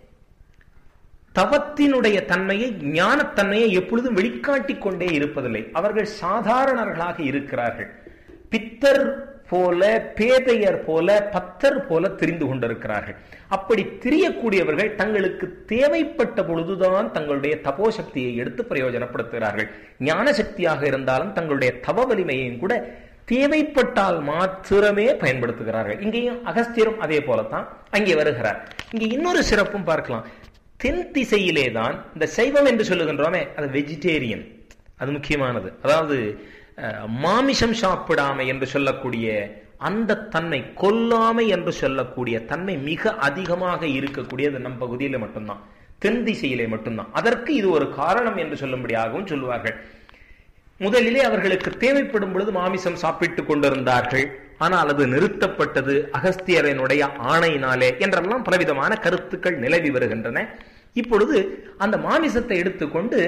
தவத்தினுடைய தன்மையை, ஞானத்தன்மையை எப்பொழுதும் வெளிக்காட்டிக் கொண்டே இருப்பதில்லை. அவர்கள் சாதாரணர்களாக இருக்கிறார்கள். பித்தர் போல, பேதையர் போல, பத்தர் போல தெரிந்து கொண்டிருக்கிறார்கள். அப்படி தெரியக்கூடியவர்கள் தங்களுக்கு தேவைப்பட்ட பொழுதுதான் தங்களுடைய தபோ சக்தியை எடுத்து பிரயோஜனப்படுத்துகிறார்கள். ஞான சக்தியாக இருந்தாலும் தங்களுடைய தவ வலிமையையும் கூட தேவைப்பட்டால் மாத்திரமே பயன்படுத்துகிறார்கள். இங்கேயும் அகஸ்தியரும் அதே போலத்தான் அங்கே வருகிறார். இங்கே இன்னொரு சிறப்பும் பார்க்கலாம். தென் திசையிலே தான் இந்த சைவம் என்று சொல்லுகின்றோமே, அது வெஜிடேரியன், அது முக்கியமானது. அதாவது மாமிசம் சாப்பிடாமை என்று சொல்லக்கூடிய அந்த தன்மை, கொல்லாமை என்று சொல்லக்கூடிய தன்மை மிக அதிகமாக இருக்கக்கூடியது நம் பகுதியில மட்டும்தான், தென் திசையிலே மட்டும்தான். அதற்கு இது ஒரு காரணம் என்று சொல்லும்படியாகவும் சொல்லுவார்கள். முதலிலே அவர்களுக்கு தேவைப்படும் பொழுது மாமிசம் சாப்பிட்டுக் கொண்டிருந்தார்கள், ஆனால் அது நிறுத்தப்பட்டது அகஸ்தியரனுடைய ஆணையினாலே என்றெல்லாம் பலவிதமான கருத்துக்கள் நிலவி வருகின்றன. இப்பொழுது அந்த மாமிசத்தை எடுத்துக்கொண்டு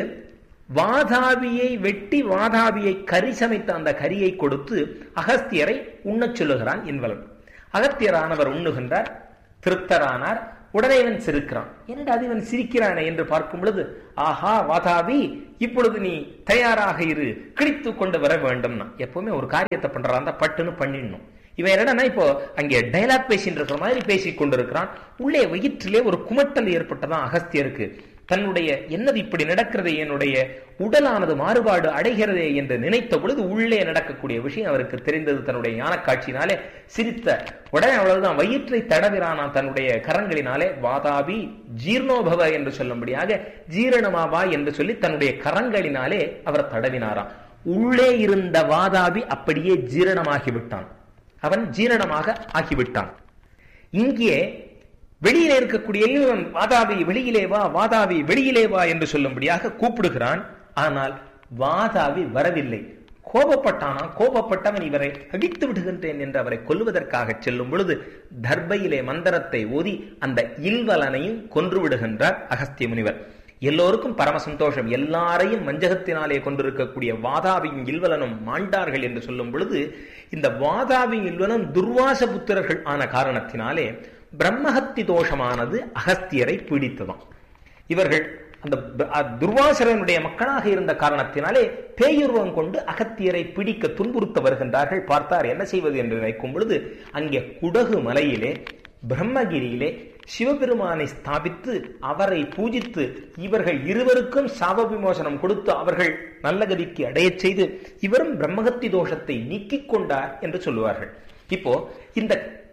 வாதாபியை வெட்டி வாதாபியை கறி சமைத்த அந்த கரியை கொடுத்து அகஸ்தியரை உண்ணச் சொல்லுகிறான் இன்வலன். அகத்தியரானவர் உண்ணுகின்றார், திருப்தரானார். உடனே இவன் சிரிக்கிறான். என்னடா அது இவன் சிரிக்கிறானே என்று பார்க்கும் பொழுது, ஆஹா வாதாபி, இப்பொழுது நீ தயாராக இரு, கிழித்து கொண்டு வர வேண்டும்னா. எப்பவுமே ஒரு காரியத்தை பண்றான் பட்டுன்னு பண்ணிடணும். இவன் என்னன்னா இப்போ அங்கே டைலாக் பேசிட்டு இருக்கிற மாதிரி பேசி கொண்டிருக்கிறான். உள்ளே வயிற்றிலே ஒரு குமட்டல் ஏற்பட்டதான் அகஸ்தியருக்கு. தன்னுடைய என்னது இப்படி நடக்கிறது, என்னுடைய உடலானது மாறுபாடு அடைகிறதே என்று நினைத்த பொழுது உள்ளே நடக்கக்கூடிய விஷயம் அவருக்கு தெரிந்தது. தன்னுடைய ஞான காட்சியினாலே சிரித்த உடனே அவ்வளவுதான் வயிற்றை தடவிரானா தன்னுடைய கரங்களினாலே. வாதாபி ஜீர்ணோபவ என்று சொல்லும்படியாக ஜீரணமாவா என்று சொல்லி தன்னுடைய கரங்களினாலே அவர் தடவினாராம். உள்ளே இருந்த வாதாபி அப்படியே ஜீரணமாகிவிட்டான், அவன் ஜீரணமாக ஆகிவிட்டான். இங்கே வெளியிலே இருக்கக்கூடிய வாதாபி வெளியிலே வா, வாதாபி வெளியிலே வா என்று சொல்லும்படியாக கூப்பிடுகிறான். ஆனால் வாதாபி வரவில்லை. கோபப்பட்டானா? கோபப்பட்டவன் இவரை அடித்து விடுகின்றேன் என்று அவரை கொல்லுவதற்காக செல்லும் பொழுது தர்பையிலே மந்திரத்தை ஓதி அந்த இல்வலனையும் கொன்று விடுகின்றார் அகஸ்திய முனிவர். எல்லோருக்கும் பரம சந்தோஷம். எல்லாரையும் மஞ்சகத்தினாலே கொண்டிருக்கக்கூடிய வாதாபியும் இல்வலனும் மாண்டார்கள் என்று சொல்லும் பொழுது, இந்த வாதாபியும் இல்வலன் துர்வாச புத்திரர்கள் ஆன காரணத்தினாலே பிரம்மஹத்தி தோஷமானது அகஸ்தியரை பீடித்ததாம். இவர்கள் அந்த துர்வாசரனுடைய மக்களாக இருந்த காரணத்தினாலே பேயுருவம் கொண்டு அகத்தியரை பிடிக்க துன்புறுத்த வருகின்றார்கள். பார்த்தார் என்ன செய்வது என்று நினைக்கும் பொழுது, அங்கே குடகு மலையிலே பிரம்மகிரியிலே சிவபெருமானை ஸ்தாபித்து அவரை பூஜித்து இவர்கள் இருவருக்கும் சாப விமோசனம் கொடுத்து அவர்கள் நல்ல கதிக்கு அடையச் செய்து இவரும் பிரம்மஹத்தி தோஷத்தை நீக்கிக் கொண்டார் என்று சொல்லுவார்கள். இப்போ இந்த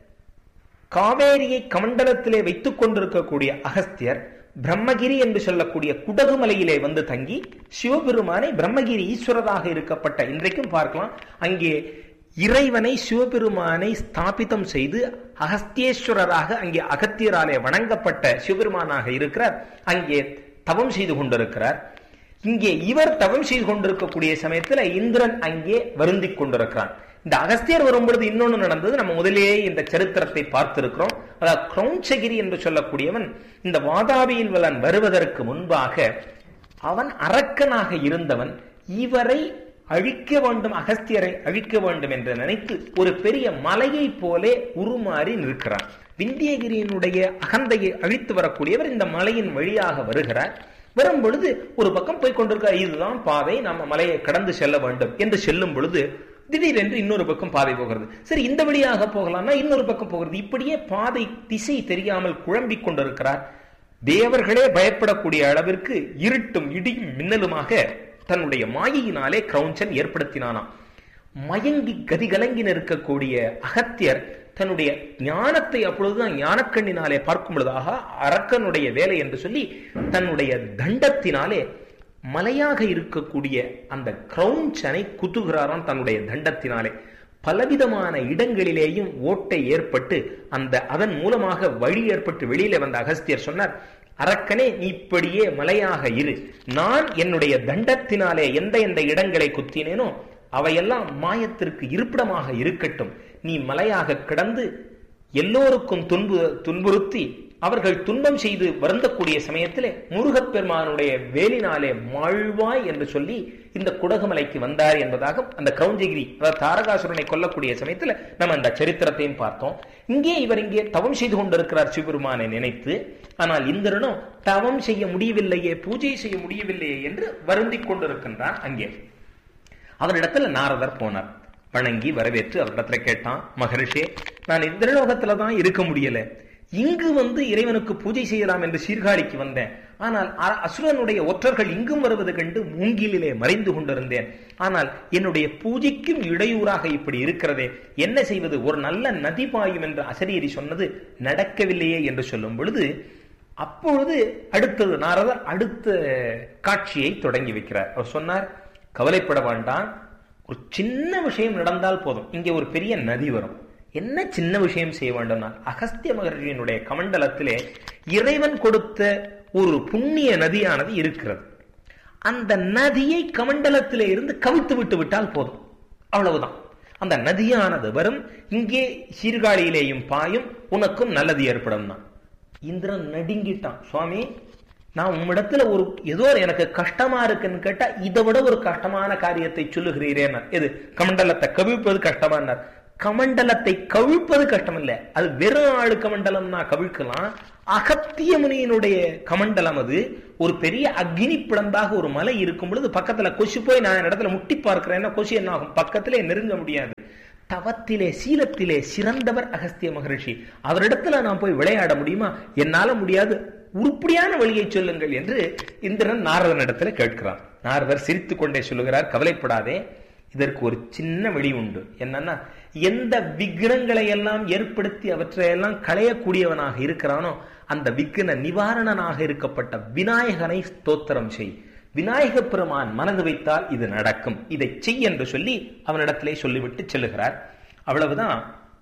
காவேரியை கமண்டலத்திலே வைத்துக் கொண்டிருக்கக்கூடிய அகஸ்தியர் பிரம்மகிரி என்று சொல்லக்கூடிய குடகுமலையிலே வந்து தங்கி சிவபெருமானை பிரம்மகிரி ஈஸ்வரராக இருக்கப்பட்ட இன்றைக்கும் பார்க்கலாம், அங்கே இறைவனை சிவபெருமானை ஸ்தாபிதம் செய்து அகஸ்தியேஸ்வரராக அங்கே அகத்தியராலே வணங்கப்பட்ட சிவபெருமானாக இருக்கிறார். அங்கே தவம் செய்து கொண்டிருக்கிறார். இங்கே இவர் தவம் செய்து கொண்டிருக்கக்கூடிய சமயத்தில் இந்திரன் அங்கே வருந்திக் கொண்டிருக்கிறான். இந்த அகஸ்தியர் வரும்பொழுது இன்னொன்று நடந்தது. நம்ம முதலே இந்த சரித்திரத்தை பார்த்திருக்கிறோம். அதாவது கிரௌஞ்சகிரி என்று சொல்லக்கூடியவன் இந்த வாதாபியில் வலன் வருவதற்கு முன்பாக அவன் அரக்கனாக இருந்தவன். இவரை அழிக்க வேண்டும், அகஸ்தியரை அழிக்க வேண்டும் என்று நினைத்து ஒரு பெரிய மலையை போலே உருமாறி நிற்கிறான். விந்தியகிரியினுடைய அகந்தையை அழித்து வரக்கூடியவர் இந்த மலையின் வழியாக வருகிறார். வரும் பொழுது ஒரு பக்கம் போய் கொண்டிருக்கிறார். இதுதான் பாதை, நம்ம மலையை கடந்து செல்ல வேண்டும் என்று செல்லும் பொழுது திடீரென்று இன்னொரு பக்கம் பாதை போகிறது. சரி, இந்த வழியாக போகலாம்னா இன்னொரு பக்கம் போகிறது. இப்படியே பாதை திசை தெரியாமல் குழம்பிக் கொண்டிருக்கிறார். தேவர்களே பயப்படக்கூடிய அளவிற்கு இருட்டும் இடியும் மின்னலுமாக தன்னுடைய மாயையினாலே கிரௌஞ்சன் ஏற்படுத்தினானாம். மயங்கி கதிகலங்கி நிற்கக்கூடிய அகத்தியர் தன்னுடைய ஞானத்தை அப்பொழுதுதான் ஞானக்கண்ணினாலே பார்க்கும் பொழுதாக அரக்கனுடைய வேலை என்று சொல்லி தன்னுடைய தண்டத்தினாலே மலையாக இருக்கக்கூடிய அந்த கிரௌஞ்சனை குத்துகிறாராம். தன்னுடைய தண்டத்தினாலே பலவிதமான இடங்களிலேயும் ஓட்டை ஏற்பட்டு அந்த அதன் மூலமாக வழி ஏற்பட்டு வெளியில வந்த அகஸ்தியர் சொன்னார், அரக்கனே நீ இப்படியே மலையாக இரு, நான் என்னுடைய தண்டத்தினாலே எந்த எந்த இடங்களை குத்தினேனோ அவையெல்லாம் மாயத்திற்கு இருப்பிடமாக இருக்கட்டும். நீ மலையாக கிடந்து எல்லோருக்கும் துன்பு துன்புறுத்தி அவர்கள் துன்பம் செய்து வருந்தக்கூடிய சமயத்திலே முருகப்பெருமானுடைய வேலினாலே மாழ்வாய் என்று சொல்லி இந்த குடகுமலைக்கு வந்தார் என்பதாக அந்த கிரௌஞ்சகிரி அதாவது தாரகாசுரனை கொல்லக்கூடிய சமயத்தில் நம்ம அந்த சரித்திரத்தையும் பார்த்தோம். இங்கே இவர் இங்கே தவம் செய்து கொண்டிருக்கிறார் சிவபெருமானை நினைத்து. ஆனால் இந்திரனோ தவம் செய்ய முடியவில்லையே, பூஜை செய்ய முடியவில்லையே என்று வருந்திக் கொண்டிருக்கின்றான். அங்கே அவரிடத்துல நாரதர் போனார். வணங்கி வரவேற்று அவரிடத்துல கேட்டான், மகரிஷே, நான் இந்திரலோகத்துல தான் இருக்க முடியல, இங்கு வந்து இறைவனுக்கு பூஜை செய்யலாம் என்று சீர்காழிக்கு வந்தேன். ஆனால் அசுரனுடைய ஒற்றர்கள் இங்கும் வருவது கண்டு மூங்கிலே மறைந்து கொண்டிருந்தேன். ஆனால் என்னுடைய பூஜைக்கும் இடையூறாக இப்படி இருக்கிறதே, என்ன செய்வது? ஒரு நல்ல நதி பாயும் என்று அசரீரி சொன்னது நடக்கவில்லையே என்று சொல்லும் பொழுது அப்பொழுது அடுத்தது நாரதர் அடுத்த காட்சியை தொடங்கி வைக்கிறார். அவர் சொன்னார், கவலைப்பட வேண்டாம், ஒரு சின்ன விஷயம் நடந்தால் போதும், இங்கே ஒரு பெரிய நதி வரும். என்ன சின்ன விஷயம் செய்ய வேண்டும்னா, அகஸ்திய மகர்ஷியினுடைய கமண்டலத்திலே இறைவன் கொடுத்த ஒரு புண்ணிய நதியானது இருக்கிறது. அந்த நதியை கமண்டலத்திலே இருந்து கவித்து விட்டு விட்டால் போதும், அவ்வளவுதான். அந்த நதியானது வரும், இங்கே சீர்காழியிலேயும் பாயும், உனக்கும் நல்லது ஏற்படும். இந்திரன் நடுங்கிட்டான். சுவாமி, நான் உம்மிடத்துல ஒரு ஏதோ எனக்கு கஷ்டமா இருக்குன்னு கேட்டா இதை விட ஒரு கஷ்டமான காரியத்தை சொல்லுகிறீரேன். எது? கமண்டலத்தை கவிழ்ப்பது கஷ்டமானார். கமண்டலத்தை கவிழ்ப்பது கஷ்டம் இல்ல, அது வெறும் ஆளு கமண்டலம்னா கவிழ்க்கலாம். அகத்திய முனியினுடைய கமண்டலம் அது ஒரு பெரிய அக்னி பிளந்தாக ஒரு மலை இருக்கும் பொழுது பக்கத்துல கொசு போய் நான் இடத்துல முட்டி பார்க்கிறேன்னா கொசு என்ன ஆகும்? பக்கத்திலே நெருங்க முடியாது. தவத்திலே சீலத்திலே சிறந்தவர் அகஸ்திய மகரிஷி, அவரிடத்துல நான் போய் விளையாட முடியுமா? என்னால முடியாது, உருப்படியான வழியை சொல்லுங்கள் என்று இந்திரன் நாரதன் இடத்துல கேட்கிறான். நாரதர் சிரித்துக் கொண்டே சொல்லுகிறார், கவலைப்படாதே, இதற்கு ஒரு சின்ன வழி உண்டு. என்னன்னா, எந்த விக்னங்களை எல்லாம் ஏற்படுத்தி அவற்றையெல்லாம் களையக்கூடியவனாக இருக்கிறானோ அந்த விக்ன நிவாரணனாக இருக்கப்பட்ட விநாயகனை ஸ்தோத்திரம் செய். விநாயக பெருமான் மனது வைத்தால் இது நடக்கும், இதை செய் என்று சொல்லி அவனிடத்திலே சொல்லிவிட்டு செல்லுகிறார். அவ்வளவுதான்.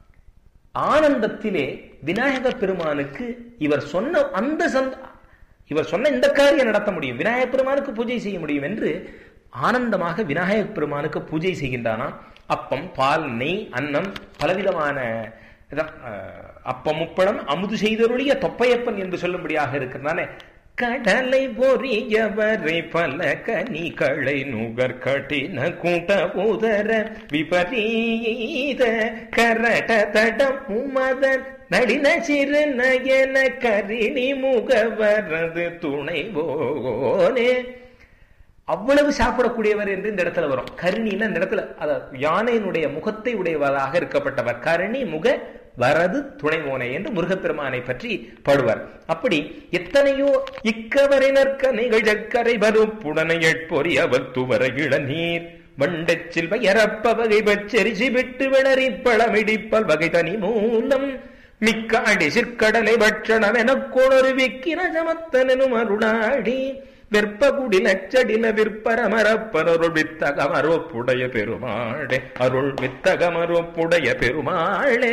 ஆனந்தத்திலே விநாயக பெருமானுக்கு இவர் சொன்ன அந்த இவர் சொன்ன இந்த காரியம் நடத்த முடியும், விநாயக பெருமானுக்கு பூஜை செய்ய முடியும் என்று ஆனந்தமாக விநாயக பெருமானுக்கு பூஜை செய்கின்றானா. அப்பம், பால், நெய், அன்னம், பலவிதமான அப்பம் முப்படம் அமுது செய்தருடைய தொப்பையப்பன் என்று சொல்லும்படியாக இருக்கிறதானே கடலை பொறியவரை பல கனிகளை நுகர் கட்டின கூட்ட உதர விபரீத கரட தடம் உமதன் நளின சிறு நயன கரிணி முகவரது துணைவோனே. அவ்வளவு சாப்பிடக்கூடியவர் என்று இந்த இடத்துல வரும். கருணின்னு இந்த இடத்துல யானையினுடைய முகத்தை உடையவராக இருக்கப்பட்டவர். கருணி முக வரது துணைவோனை என்று முருகப்பெருமானை பற்றி பாடுவார். அப்படி எத்தனையோ இக்கவரினர்க்க நிகழ்கரை வருப்புடனை எட்பொறி அவர் துவர இளநீர் வண்டச்சில் வயரப்ப வகை பச்சரிசி விட்டு விளறி பழமிடிப்பல் வகை தனி மூலம் மிக்க அடி சிற்கடலை பட்சணம் என கொணரு விக்கிர சமத்தனும் அருளாடி வெற்பகுடி லச்சடில விற்பரமரப்பனருள் வித்தகமரோப்புடைய பெருமாளே. அருள் வித்தகமரோப்புடைய பெருமாளே.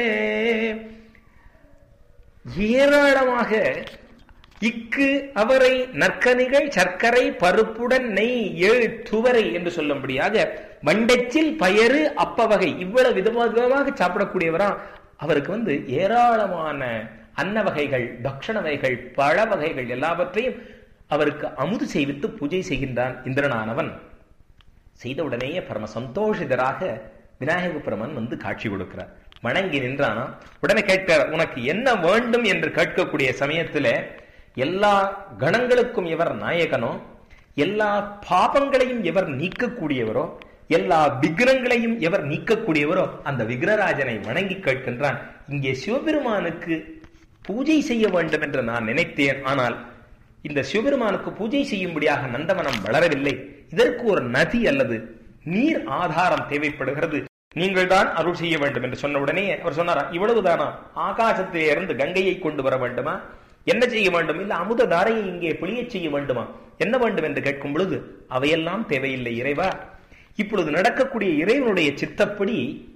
ஏராளமாக இக்கு அவரை நற்கனிகள் சர்க்கரை பருப்புடன் நெய் ஏழு துவரை என்று சொல்லும்படியாக வண்டச்சில் பயறு அப்ப வகை இவ்வளவு விதமாக சாப்பிடக்கூடியவரா. அவருக்கு வந்து ஏராளமான அன்ன வகைகள், பக்ஷண வகைகள், பழ வகைகள் எல்லாவற்றையும் அவருக்கு அமுது செய்வித்து பூஜை செய்கின்றான் இந்திரனானவன். செய்தவுடனேயே பரம சந்தோஷிதராக விநாயக பெருமான் வந்து காட்சி கொடுக்கிறார். வணங்கி நின்றானா. உடனே கேட்கிறார், உனக்கு என்ன வேண்டும் என்று கேட்கக்கூடிய சமயத்துல எல்லா கணங்களுக்கும் எவர் நாயகனோ, எல்லா பாபங்களையும் எவர் நீக்கக்கூடியவரோ, எல்லா விக்கிரங்களையும் எவர் நீக்கக்கூடியவரோ அந்த விக்கிரராஜனை வணங்கி கேட்கின்றான். இங்கே சிவபெருமானுக்கு பூஜை செய்ய வேண்டும் என்று நான் நினைத்தேன். ஆனால் இந்த சிவபெருமானுக்கு பூஜை செய்யும்படியாக நந்தவனம் வளரவில்லை. இதற்கு ஒரு நதி அல்லது நீர் ஆதாரம் தேவைப்படுகிறது. நீங்கள் தான் அருள் செய்ய வேண்டும் என்று சொன்ன உடனே அவர் சொன்னாரா, இவ்வளவுதானா? ஆகாசத்திலே இருந்து கங்கையை கொண்டு வர வேண்டுமா? என்ன செய்ய வேண்டும்? இல்ல அமுத தாரையை இங்கே பொழிய செய்ய வேண்டுமா? என்ன வேண்டும் என்று கேட்கும் பொழுது அவையெல்லாம் தேவையில்லை இறைவா. இப்பொழுது நடக்கக்கூடிய இறைவனுடைய சித்தப்படி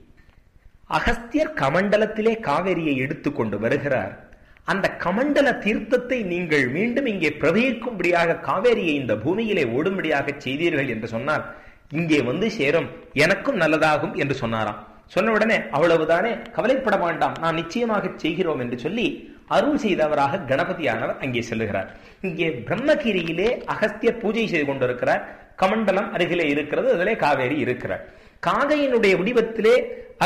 அகஸ்தியர் கமண்டலத்திலே காவேரியை எடுத்துக்கொண்டு வருகிறார். அந்த கமண்டல தீர்த்தத்தை நீங்கள் மீண்டும் இங்கே பிரவகிக்கும்படியாக காவேரியை இந்த பூமியிலே ஓடும்படியாக செய்தீர்கள் என்று சொன்னால் இங்கே வந்து சேரும், எனக்கும் நல்லதாகும் என்று சொன்னாராம். சொன்ன உடனே அவ்வளவுதானே, கவலைப்பட வேண்டாம், நான் நிச்சயமாக செய்கிறோம் என்று சொல்லி அருள் செய்தவராக கணபதியானவர் அங்கே செல்லுகிறார். இங்கே பிரம்மகிரியிலே அகஸ்தியர் பூஜை செய்து கொண்டிருக்கிறார். கமண்டலம் அருகிலே இருக்கிறது, அதிலே காவேரி இருக்கிறார். காகையினுடைய வடிவத்திலே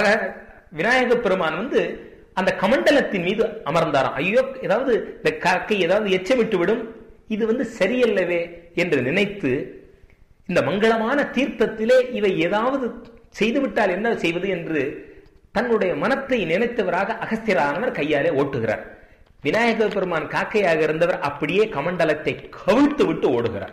விநாயக பெருமான் வந்து அந்த கமண்டலத்தின் மீது அமர்ந்தாராம். ஐயோ, ஏதாவது இந்த காக்கை ஏதாவது எச்சமிட்டு விடும், இது வந்து சரியல்லவே என்று நினைத்து இந்த மங்களமான தீர்த்தத்திலே இவை ஏதாவது செய்துவிட்டால் என்ன செய்வது என்று தன்னுடைய மனத்தை நினைத்தவராக அகஸ்தியரானவர் கையாலே ஓட்டுகிறார். விநாயக பெருமான் காக்கையாக இருந்தவர் அப்படியே கமண்டலத்தை கவிழ்த்து விட்டு ஓடுகிறார்.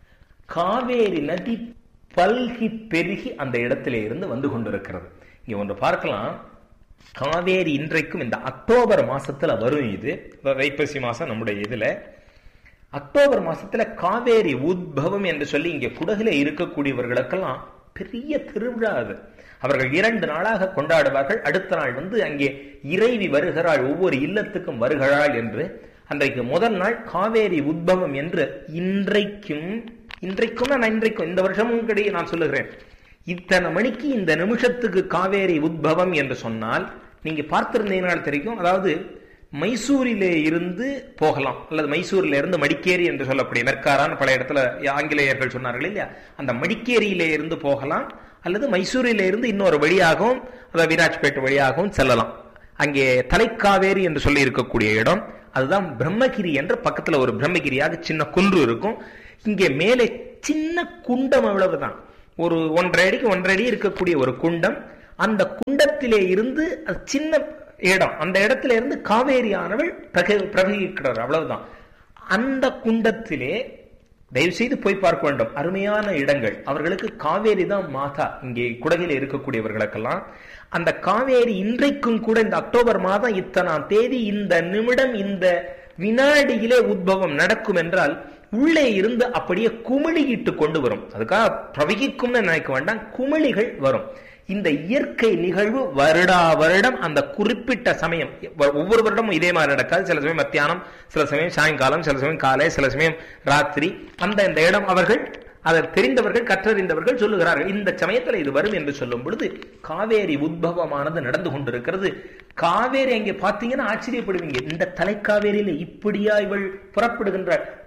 காவேரி நதி பல்கி பெருகி அந்த இடத்திலே இருந்து வந்து கொண்டிருக்கிறது. இங்க ஒன்று பார்க்கலாம். காவேரி இன்றைக்கும் இந்த அக்டோபர் மாசத்துல வரும். இது வைப்பசி மாசம் நம்முடைய இதுல அக்டோபர் மாசத்துல காவேரி உத்பவம் என்று சொல்லி இங்கே குடகுல இருக்கக்கூடியவர்களுக்கெல்லாம் பெரிய திருவிழா அது. அவர்கள் இரண்டு நாளாக கொண்டாடுவார்கள். அடுத்த நாள் வந்து அங்கே இறைவி வருகிறாள், ஒவ்வொரு இல்லத்துக்கும் வருகிறாள் என்று. அன்றைக்கு முதல் நாள் காவேரி உத்பவம் என்று இன்றைக்கும் இன்றைக்கும் நான் இன்றைக்கும் இந்த வருஷமும் கிடையே நான் சொல்லுகிறேன். இத்தனை மணிக்கு இந்த நிமிஷத்துக்கு காவேரி உத்பவம் என்று சொன்னால் நீங்க பார்த்திருந்தீங்கனால் தெரியும். அதாவது மைசூரிலே இருந்து போகலாம், அல்லது மைசூரில இருந்து மடிக்கேரி என்று சொல்லக்கூடிய மெர்காரான் பல இடத்துல ஆங்கிலேயர்கள் சொன்னார்கள் இல்லையா, அந்த மடிக்கேரியிலே இருந்து போகலாம், அல்லது மைசூரில இருந்து இன்னொரு வழியாகவும் அதாவது விராஜ்பேட் வழியாகவும் செல்லலாம். அங்கே தலைக்காவேரி என்று சொல்லி இருக்கக்கூடிய இடம் அதுதான் பிரம்மகிரி என்ற பக்கத்துல ஒரு பிரம்மகிரியாக சின்ன குன்று இருக்கும். இங்கே மேலே சின்ன குண்டம், அவ்வளவுதான், ஒரு ஒன்றரை அடிக்கு ஒன்றரை அடி இருக்கக்கூடிய ஒரு குண்டம். அந்த குண்டத்திலே இருந்து சின்ன இடம், அந்த இடத்துல இருந்து காவேரியானவள் பிரவகிக்கிறார், அவ்வளவுதான். அந்த குண்டத்திலே தயவு செய்து போய் பார்க்க வேண்டும், அருமையான இடங்கள். அவர்களுக்கு காவேரி தான் மாதா. இங்கே குடகில இருக்கக்கூடியவர்களுக்கெல்லாம் அந்த காவேரி இன்றைக்கும் கூட இந்த அக்டோபர் மாதம் இத்தனாம் தேதி இந்த நிமிடம் இந்த வினாடியிலே உத்பவம் நடக்கும் என்றால் உள்ளே இருந்து அப்படியே குமிழிட்டு கொண்டு வரும். அதுக்காக பிரவகிக்கும்னு நினைக்க வேண்டாம், குமிழிகள் வரும். இந்த இயற்கை நிகழ்வு வருடா வருடம் அந்த குறிப்பிட்ட சமயம், ஒவ்வொரு வருடமும் இதே மாதிரி நடக்காது. சில சமயம் மத்தியானம், சில சமயம் சாயங்காலம், சில சமயம் காலை, சில சமயம் ராத்திரி. அந்த இந்த இடம் அவர்கள் அதை தெரிந்தவர்கள் கற்றறிந்தவர்கள் சொல்லுகிறார்கள், இந்த சமயத்தில் இது வரும் என்று சொல்லும் பொழுது காவேரி உத்பவமானது நடந்து கொண்டிருக்கிறது. காவேரி அங்கே பார்த்தீங்கன்னா ஆச்சரியப்படுவீங்க, இந்த தலைக்காவேரியில இப்படியா இவள் புறப்படுகின்ற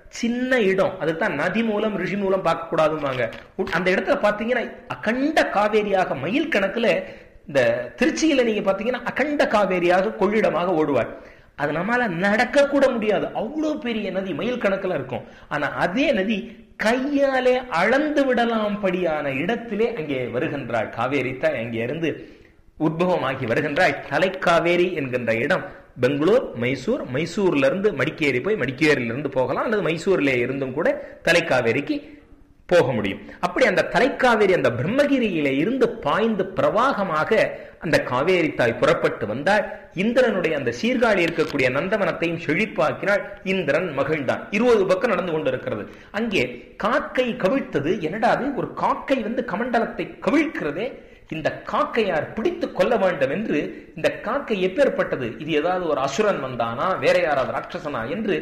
சின்ன இடம். அதுதான் நதி மூலம் ரிஷி மூலம் பார்க்க கூடாதுவாங்க. அந்த இடத்துல பாத்தீங்கன்னா அகண்ட காவேரியாக மைல் கணக்குல, இந்த திருச்சியில நீங்க பாத்தீங்கன்னா அகண்ட காவேரியாக கொள்ளிடமாக ஓடுவார். அது நம்மளால நடக்க கூட முடியாது, அவ்வளவு பெரிய நதி மைல் கணக்குல இருக்கும். ஆனா அதே நதி கையாலே அளந்து விடலாம் படியான இடத்திலே அங்கே வருகின்றாள். காவேரி தான் அங்கே இருந்து உத்பவமாகி வருகின்றாள். தலைக்காவேரி என்கின்ற இடம் பெங்களூர், மைசூர், மைசூர்ல இருந்து மடிக்கேரி போய் மடிக்கேரியில இருந்து போகலாம், அல்லது மைசூர்ல இருந்தும் கூட தலைக்காவேரிக்கு போக முடியும். அப்படி அந்த தலைக்காவேரி அந்த பிரம்மகிரியில இருந்து பாய்ந்து பிரவாகமாக அந்த காவேரி தாய் புறப்பட்டு வந்தாள். இந்திரனுடைய அந்த சீர்காழி இருக்கக்கூடிய நந்தவனத்தையும் செழிப்பாக்கினாள். இந்திரன் மகிழ்ந்தான். இருபது பக்கம் நடந்து கொண்டிருக்கிறது. அங்கே காக்கை கவிழ்த்தது. என்னடா அது, ஒரு காக்கை வந்து கமண்டலத்தை கவிழ்க்கிறதே, இந்த காக்கையார் பிடித்து கொள்ள வேண்டும் என்று. இந்த காக்கை எப்பேற்பட்டது, இது ஏதாவது ஒரு அசுரன் வந்தானா, வேற யாராவது ராட்சசனா என்று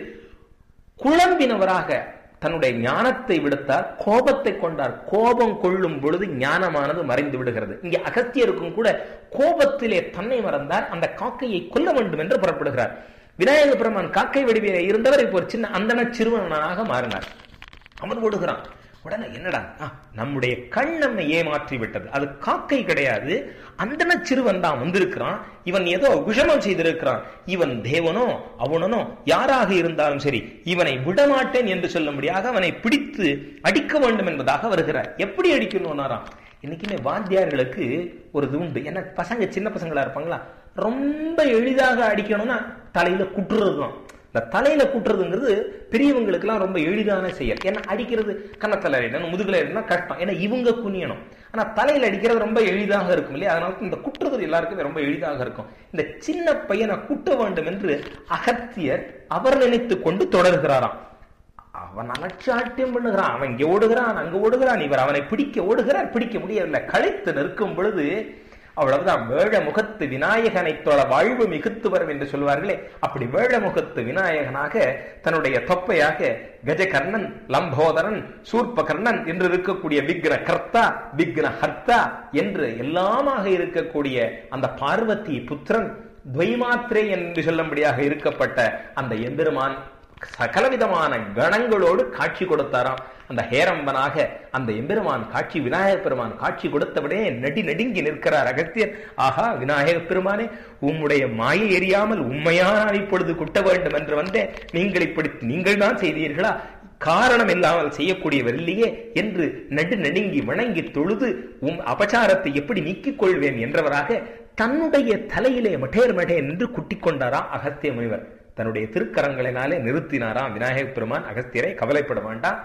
குழம்பினவராக தன்னுடைய ஞானத்தை விடுத்தார், கோபத்தை கொண்டார். கோபம் கொள்ளும் பொழுது ஞானமானது மறைந்து விடுகிறது. இங்கே அகத்தியருக்கும் கூட கோபத்திலே தன்னை மறந்தார். அந்த காக்கையை கொல்ல வேண்டும் என்று புறப்படுகிறார். விநாயக பெருமான் காக்கை வடிவிலே இருந்தவர் இப்போ ஒரு சின்ன அந்தன சிறுவனாக மாறினார். அவன் ஓடுகிறான். உடனே என்னடா, நம்முடைய கண் நம்மை ஏமாற்றி விட்டது, அது காக்கை கிடையாது, அந்தன சிறுவன் தான் வந்திருக்கிறான், இவன் ஏதோ விஷமம் செய்திருக்கிறான், இவன் தேவனோ அவனோ யாராக இருந்தாலும் சரி, இவனை விடமாட்டேன் என்று சொல்லும்படியாக அவனை பிடித்து அடிக்க வேண்டும் என்பதாக வருகிறார். எப்படி அடிக்கணும்னாராம், இன்னைக்குமே வாத்தியார்களுக்கு ஒரு இது உண்டு. ஏன்னா பசங்க சின்ன பசங்களா இருப்பாங்களா, ரொம்ப எளிதாக அடிக்கணும்னா தலையில குட்டுறது தான். இந்த தலையில குட்டுறதுங்கிறது பெரியவங்களுக்கு எல்லாம் ரொம்ப எளிதான செயல். ஏன்னா அடிக்கிறது கன்னத்தல அடிக்கணும், முதுகுல அடிக்கணும் கஷ்டம், ஏன்னா இவங்க குனியணும். ஆனா தலையில அடிக்கிறது ரொம்ப எளிதாக இருக்கும் இல்லையா, அதனால இந்த குட்டுறது எல்லாருக்குமே ரொம்ப எளிதாக இருக்கும். இந்த சின்ன பையனை குட்ட வேண்டும் என்று அகத்தியர் அவர் நினைத்து கொண்டு தொடர்கிறாராம். அவன் அலட்சாட்டியம் பண்ணுகிறான், அவன் இங்க ஓடுகிறான் அங்க ஓடுகிறான், இவர் அவனை பிடிக்க ஓடுகிறார், பிடிக்க முடியவில்லை. களைத்து நிற்கும் பொழுது அவ்வளவுதான், வேழ முகத்து விநாயகனை தொழ வாழ்வு மிகுத்து வரும் என்று சொல்வார்களே, அப்படி வேழ முகத்து விநாயகனாக தன்னுடைய தொப்பையாக கஜகர்ணன், லம்போதரன், சூர்பகர்ணன் என்று இருக்கக்கூடிய விக்ன கர்த்தா விக்ன ஹர்த்தா என்று எல்லாமாக இருக்கக்கூடிய அந்த பார்வதி புத்திரன் துவைமாத்திரை என்று சொல்லும்படியாக இருக்கப்பட்ட அந்த எம்பெருமான் சகலவிதமான கணங்களோடு காட்சி கொடுத்தாராம். அந்த ஹேரம்பனாக அந்த எம்பெருமான் காட்சி, விநாயக பெருமான் காட்சி கொடுத்தவுடனே நடி நடுங்கி நிற்கிறார் அகத்தியர். ஆஹா, விநாயக பெருமானே, உம்முடைய மாயை எறியாமல் உண்மையான இப்பொழுது குட்ட வேண்டும் என்று வந்தேன், நீங்கள் இப்படி நீங்கள் தான் செய்தீர்களா, காரணம் இல்லாமல் செய்யக்கூடியவர் இல்லையே என்று நடு நடுங்கி வணங்கி தொழுது உம் அபச்சாரத்தை எப்படி நீக்கிக் கொள்வேன் என்றவராக தன்னுடைய தலையிலே மட்டேர் மட்டேர் என்று குட்டிக் கொண்டாராம் அகத்திய முனிவர். தன்னுடைய திருக்கரங்களினாலே நிறுத்தினாராம் விநாயக பெருமான் அகத்தியரை. கவலைப்பட வேண்டாம்,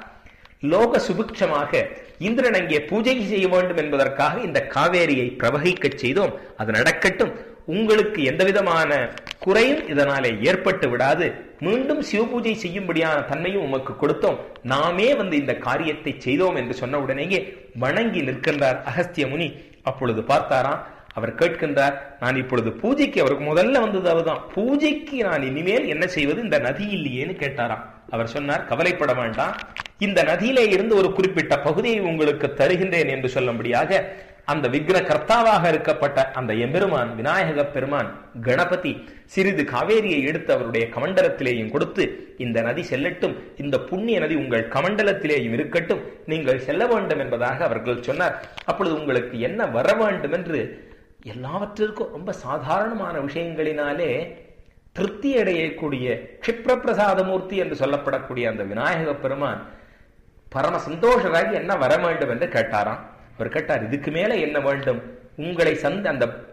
லோக சுபிக்ஷமாக இந்திரன் அங்கே பூஜை செய்ய வேண்டும் என்பதற்காக இந்த காவேரியை பிரவகிக்க செய்தோம், அது நடக்கட்டும், உங்களுக்கு எந்த விதமான குறையும் இதனாலே ஏற்பட்டு விடாது, மீண்டும் சிவபூஜை செய்யும்படியான தன்மையும் உமக்கு கொடுத்தோம், நாமே வந்து இந்த காரியத்தை செய்தோம் என்று சொன்ன உடனேயே வணங்கி நிற்கின்றார் அகஸ்திய முனி. அப்பொழுது பார்த்தாராம், அவர் கேட்கின்றார், நான் இப்பொழுது பூஜைக்கு, அவருக்கு முதல்ல வந்தது அவர்தான், பூஜைக்கு நான் இனிமேல் என்ன செய்வது, இந்த நதி இல்லையேன்னு கேட்டாராம். அவர் சொன்னார், கவலைப்பட வேண்டாம், இந்த நதியிலே இருந்து ஒரு குறிப்பிட்ட பகுதியை உங்களுக்கு தருகின்றேன் என்று சொல்லும்படியாக அந்த விக்ன கர்த்தாவாக இருக்கப்பட்ட அந்த எம்பெருமான் விநாயக பெருமான் கணபதி சிறிது காவேரியை எடுத்து அவருடைய கமண்டலத்திலேயும் கொடுத்து, இந்த நதி செல்லட்டும், இந்த புண்ணிய நதி உங்கள் கமண்டலத்திலேயும் இருக்கட்டும், நீங்கள் செல்ல வேண்டும் என்பதாக அவர்கள் சொன்னார். அப்பொழுது உங்களுக்கு என்ன வர வேண்டும் என்று எல்லாவற்றிற்கும் ரொம்ப சாதாரணமான விஷயங்களினாலே திருப்தி அடையக்கூடிய க்ஷிப்ர பிரசாத மூர்த்தி என்று சொல்லப்படக்கூடிய அந்த விநாயக பெருமான் பரம சந்தோஷராகி என்ன வர வேண்டும் என்று கேட்டாராம். அவர் கேட்டார், இதுக்கு மேல என்ன வேண்டும், உங்களை சந்த அந்த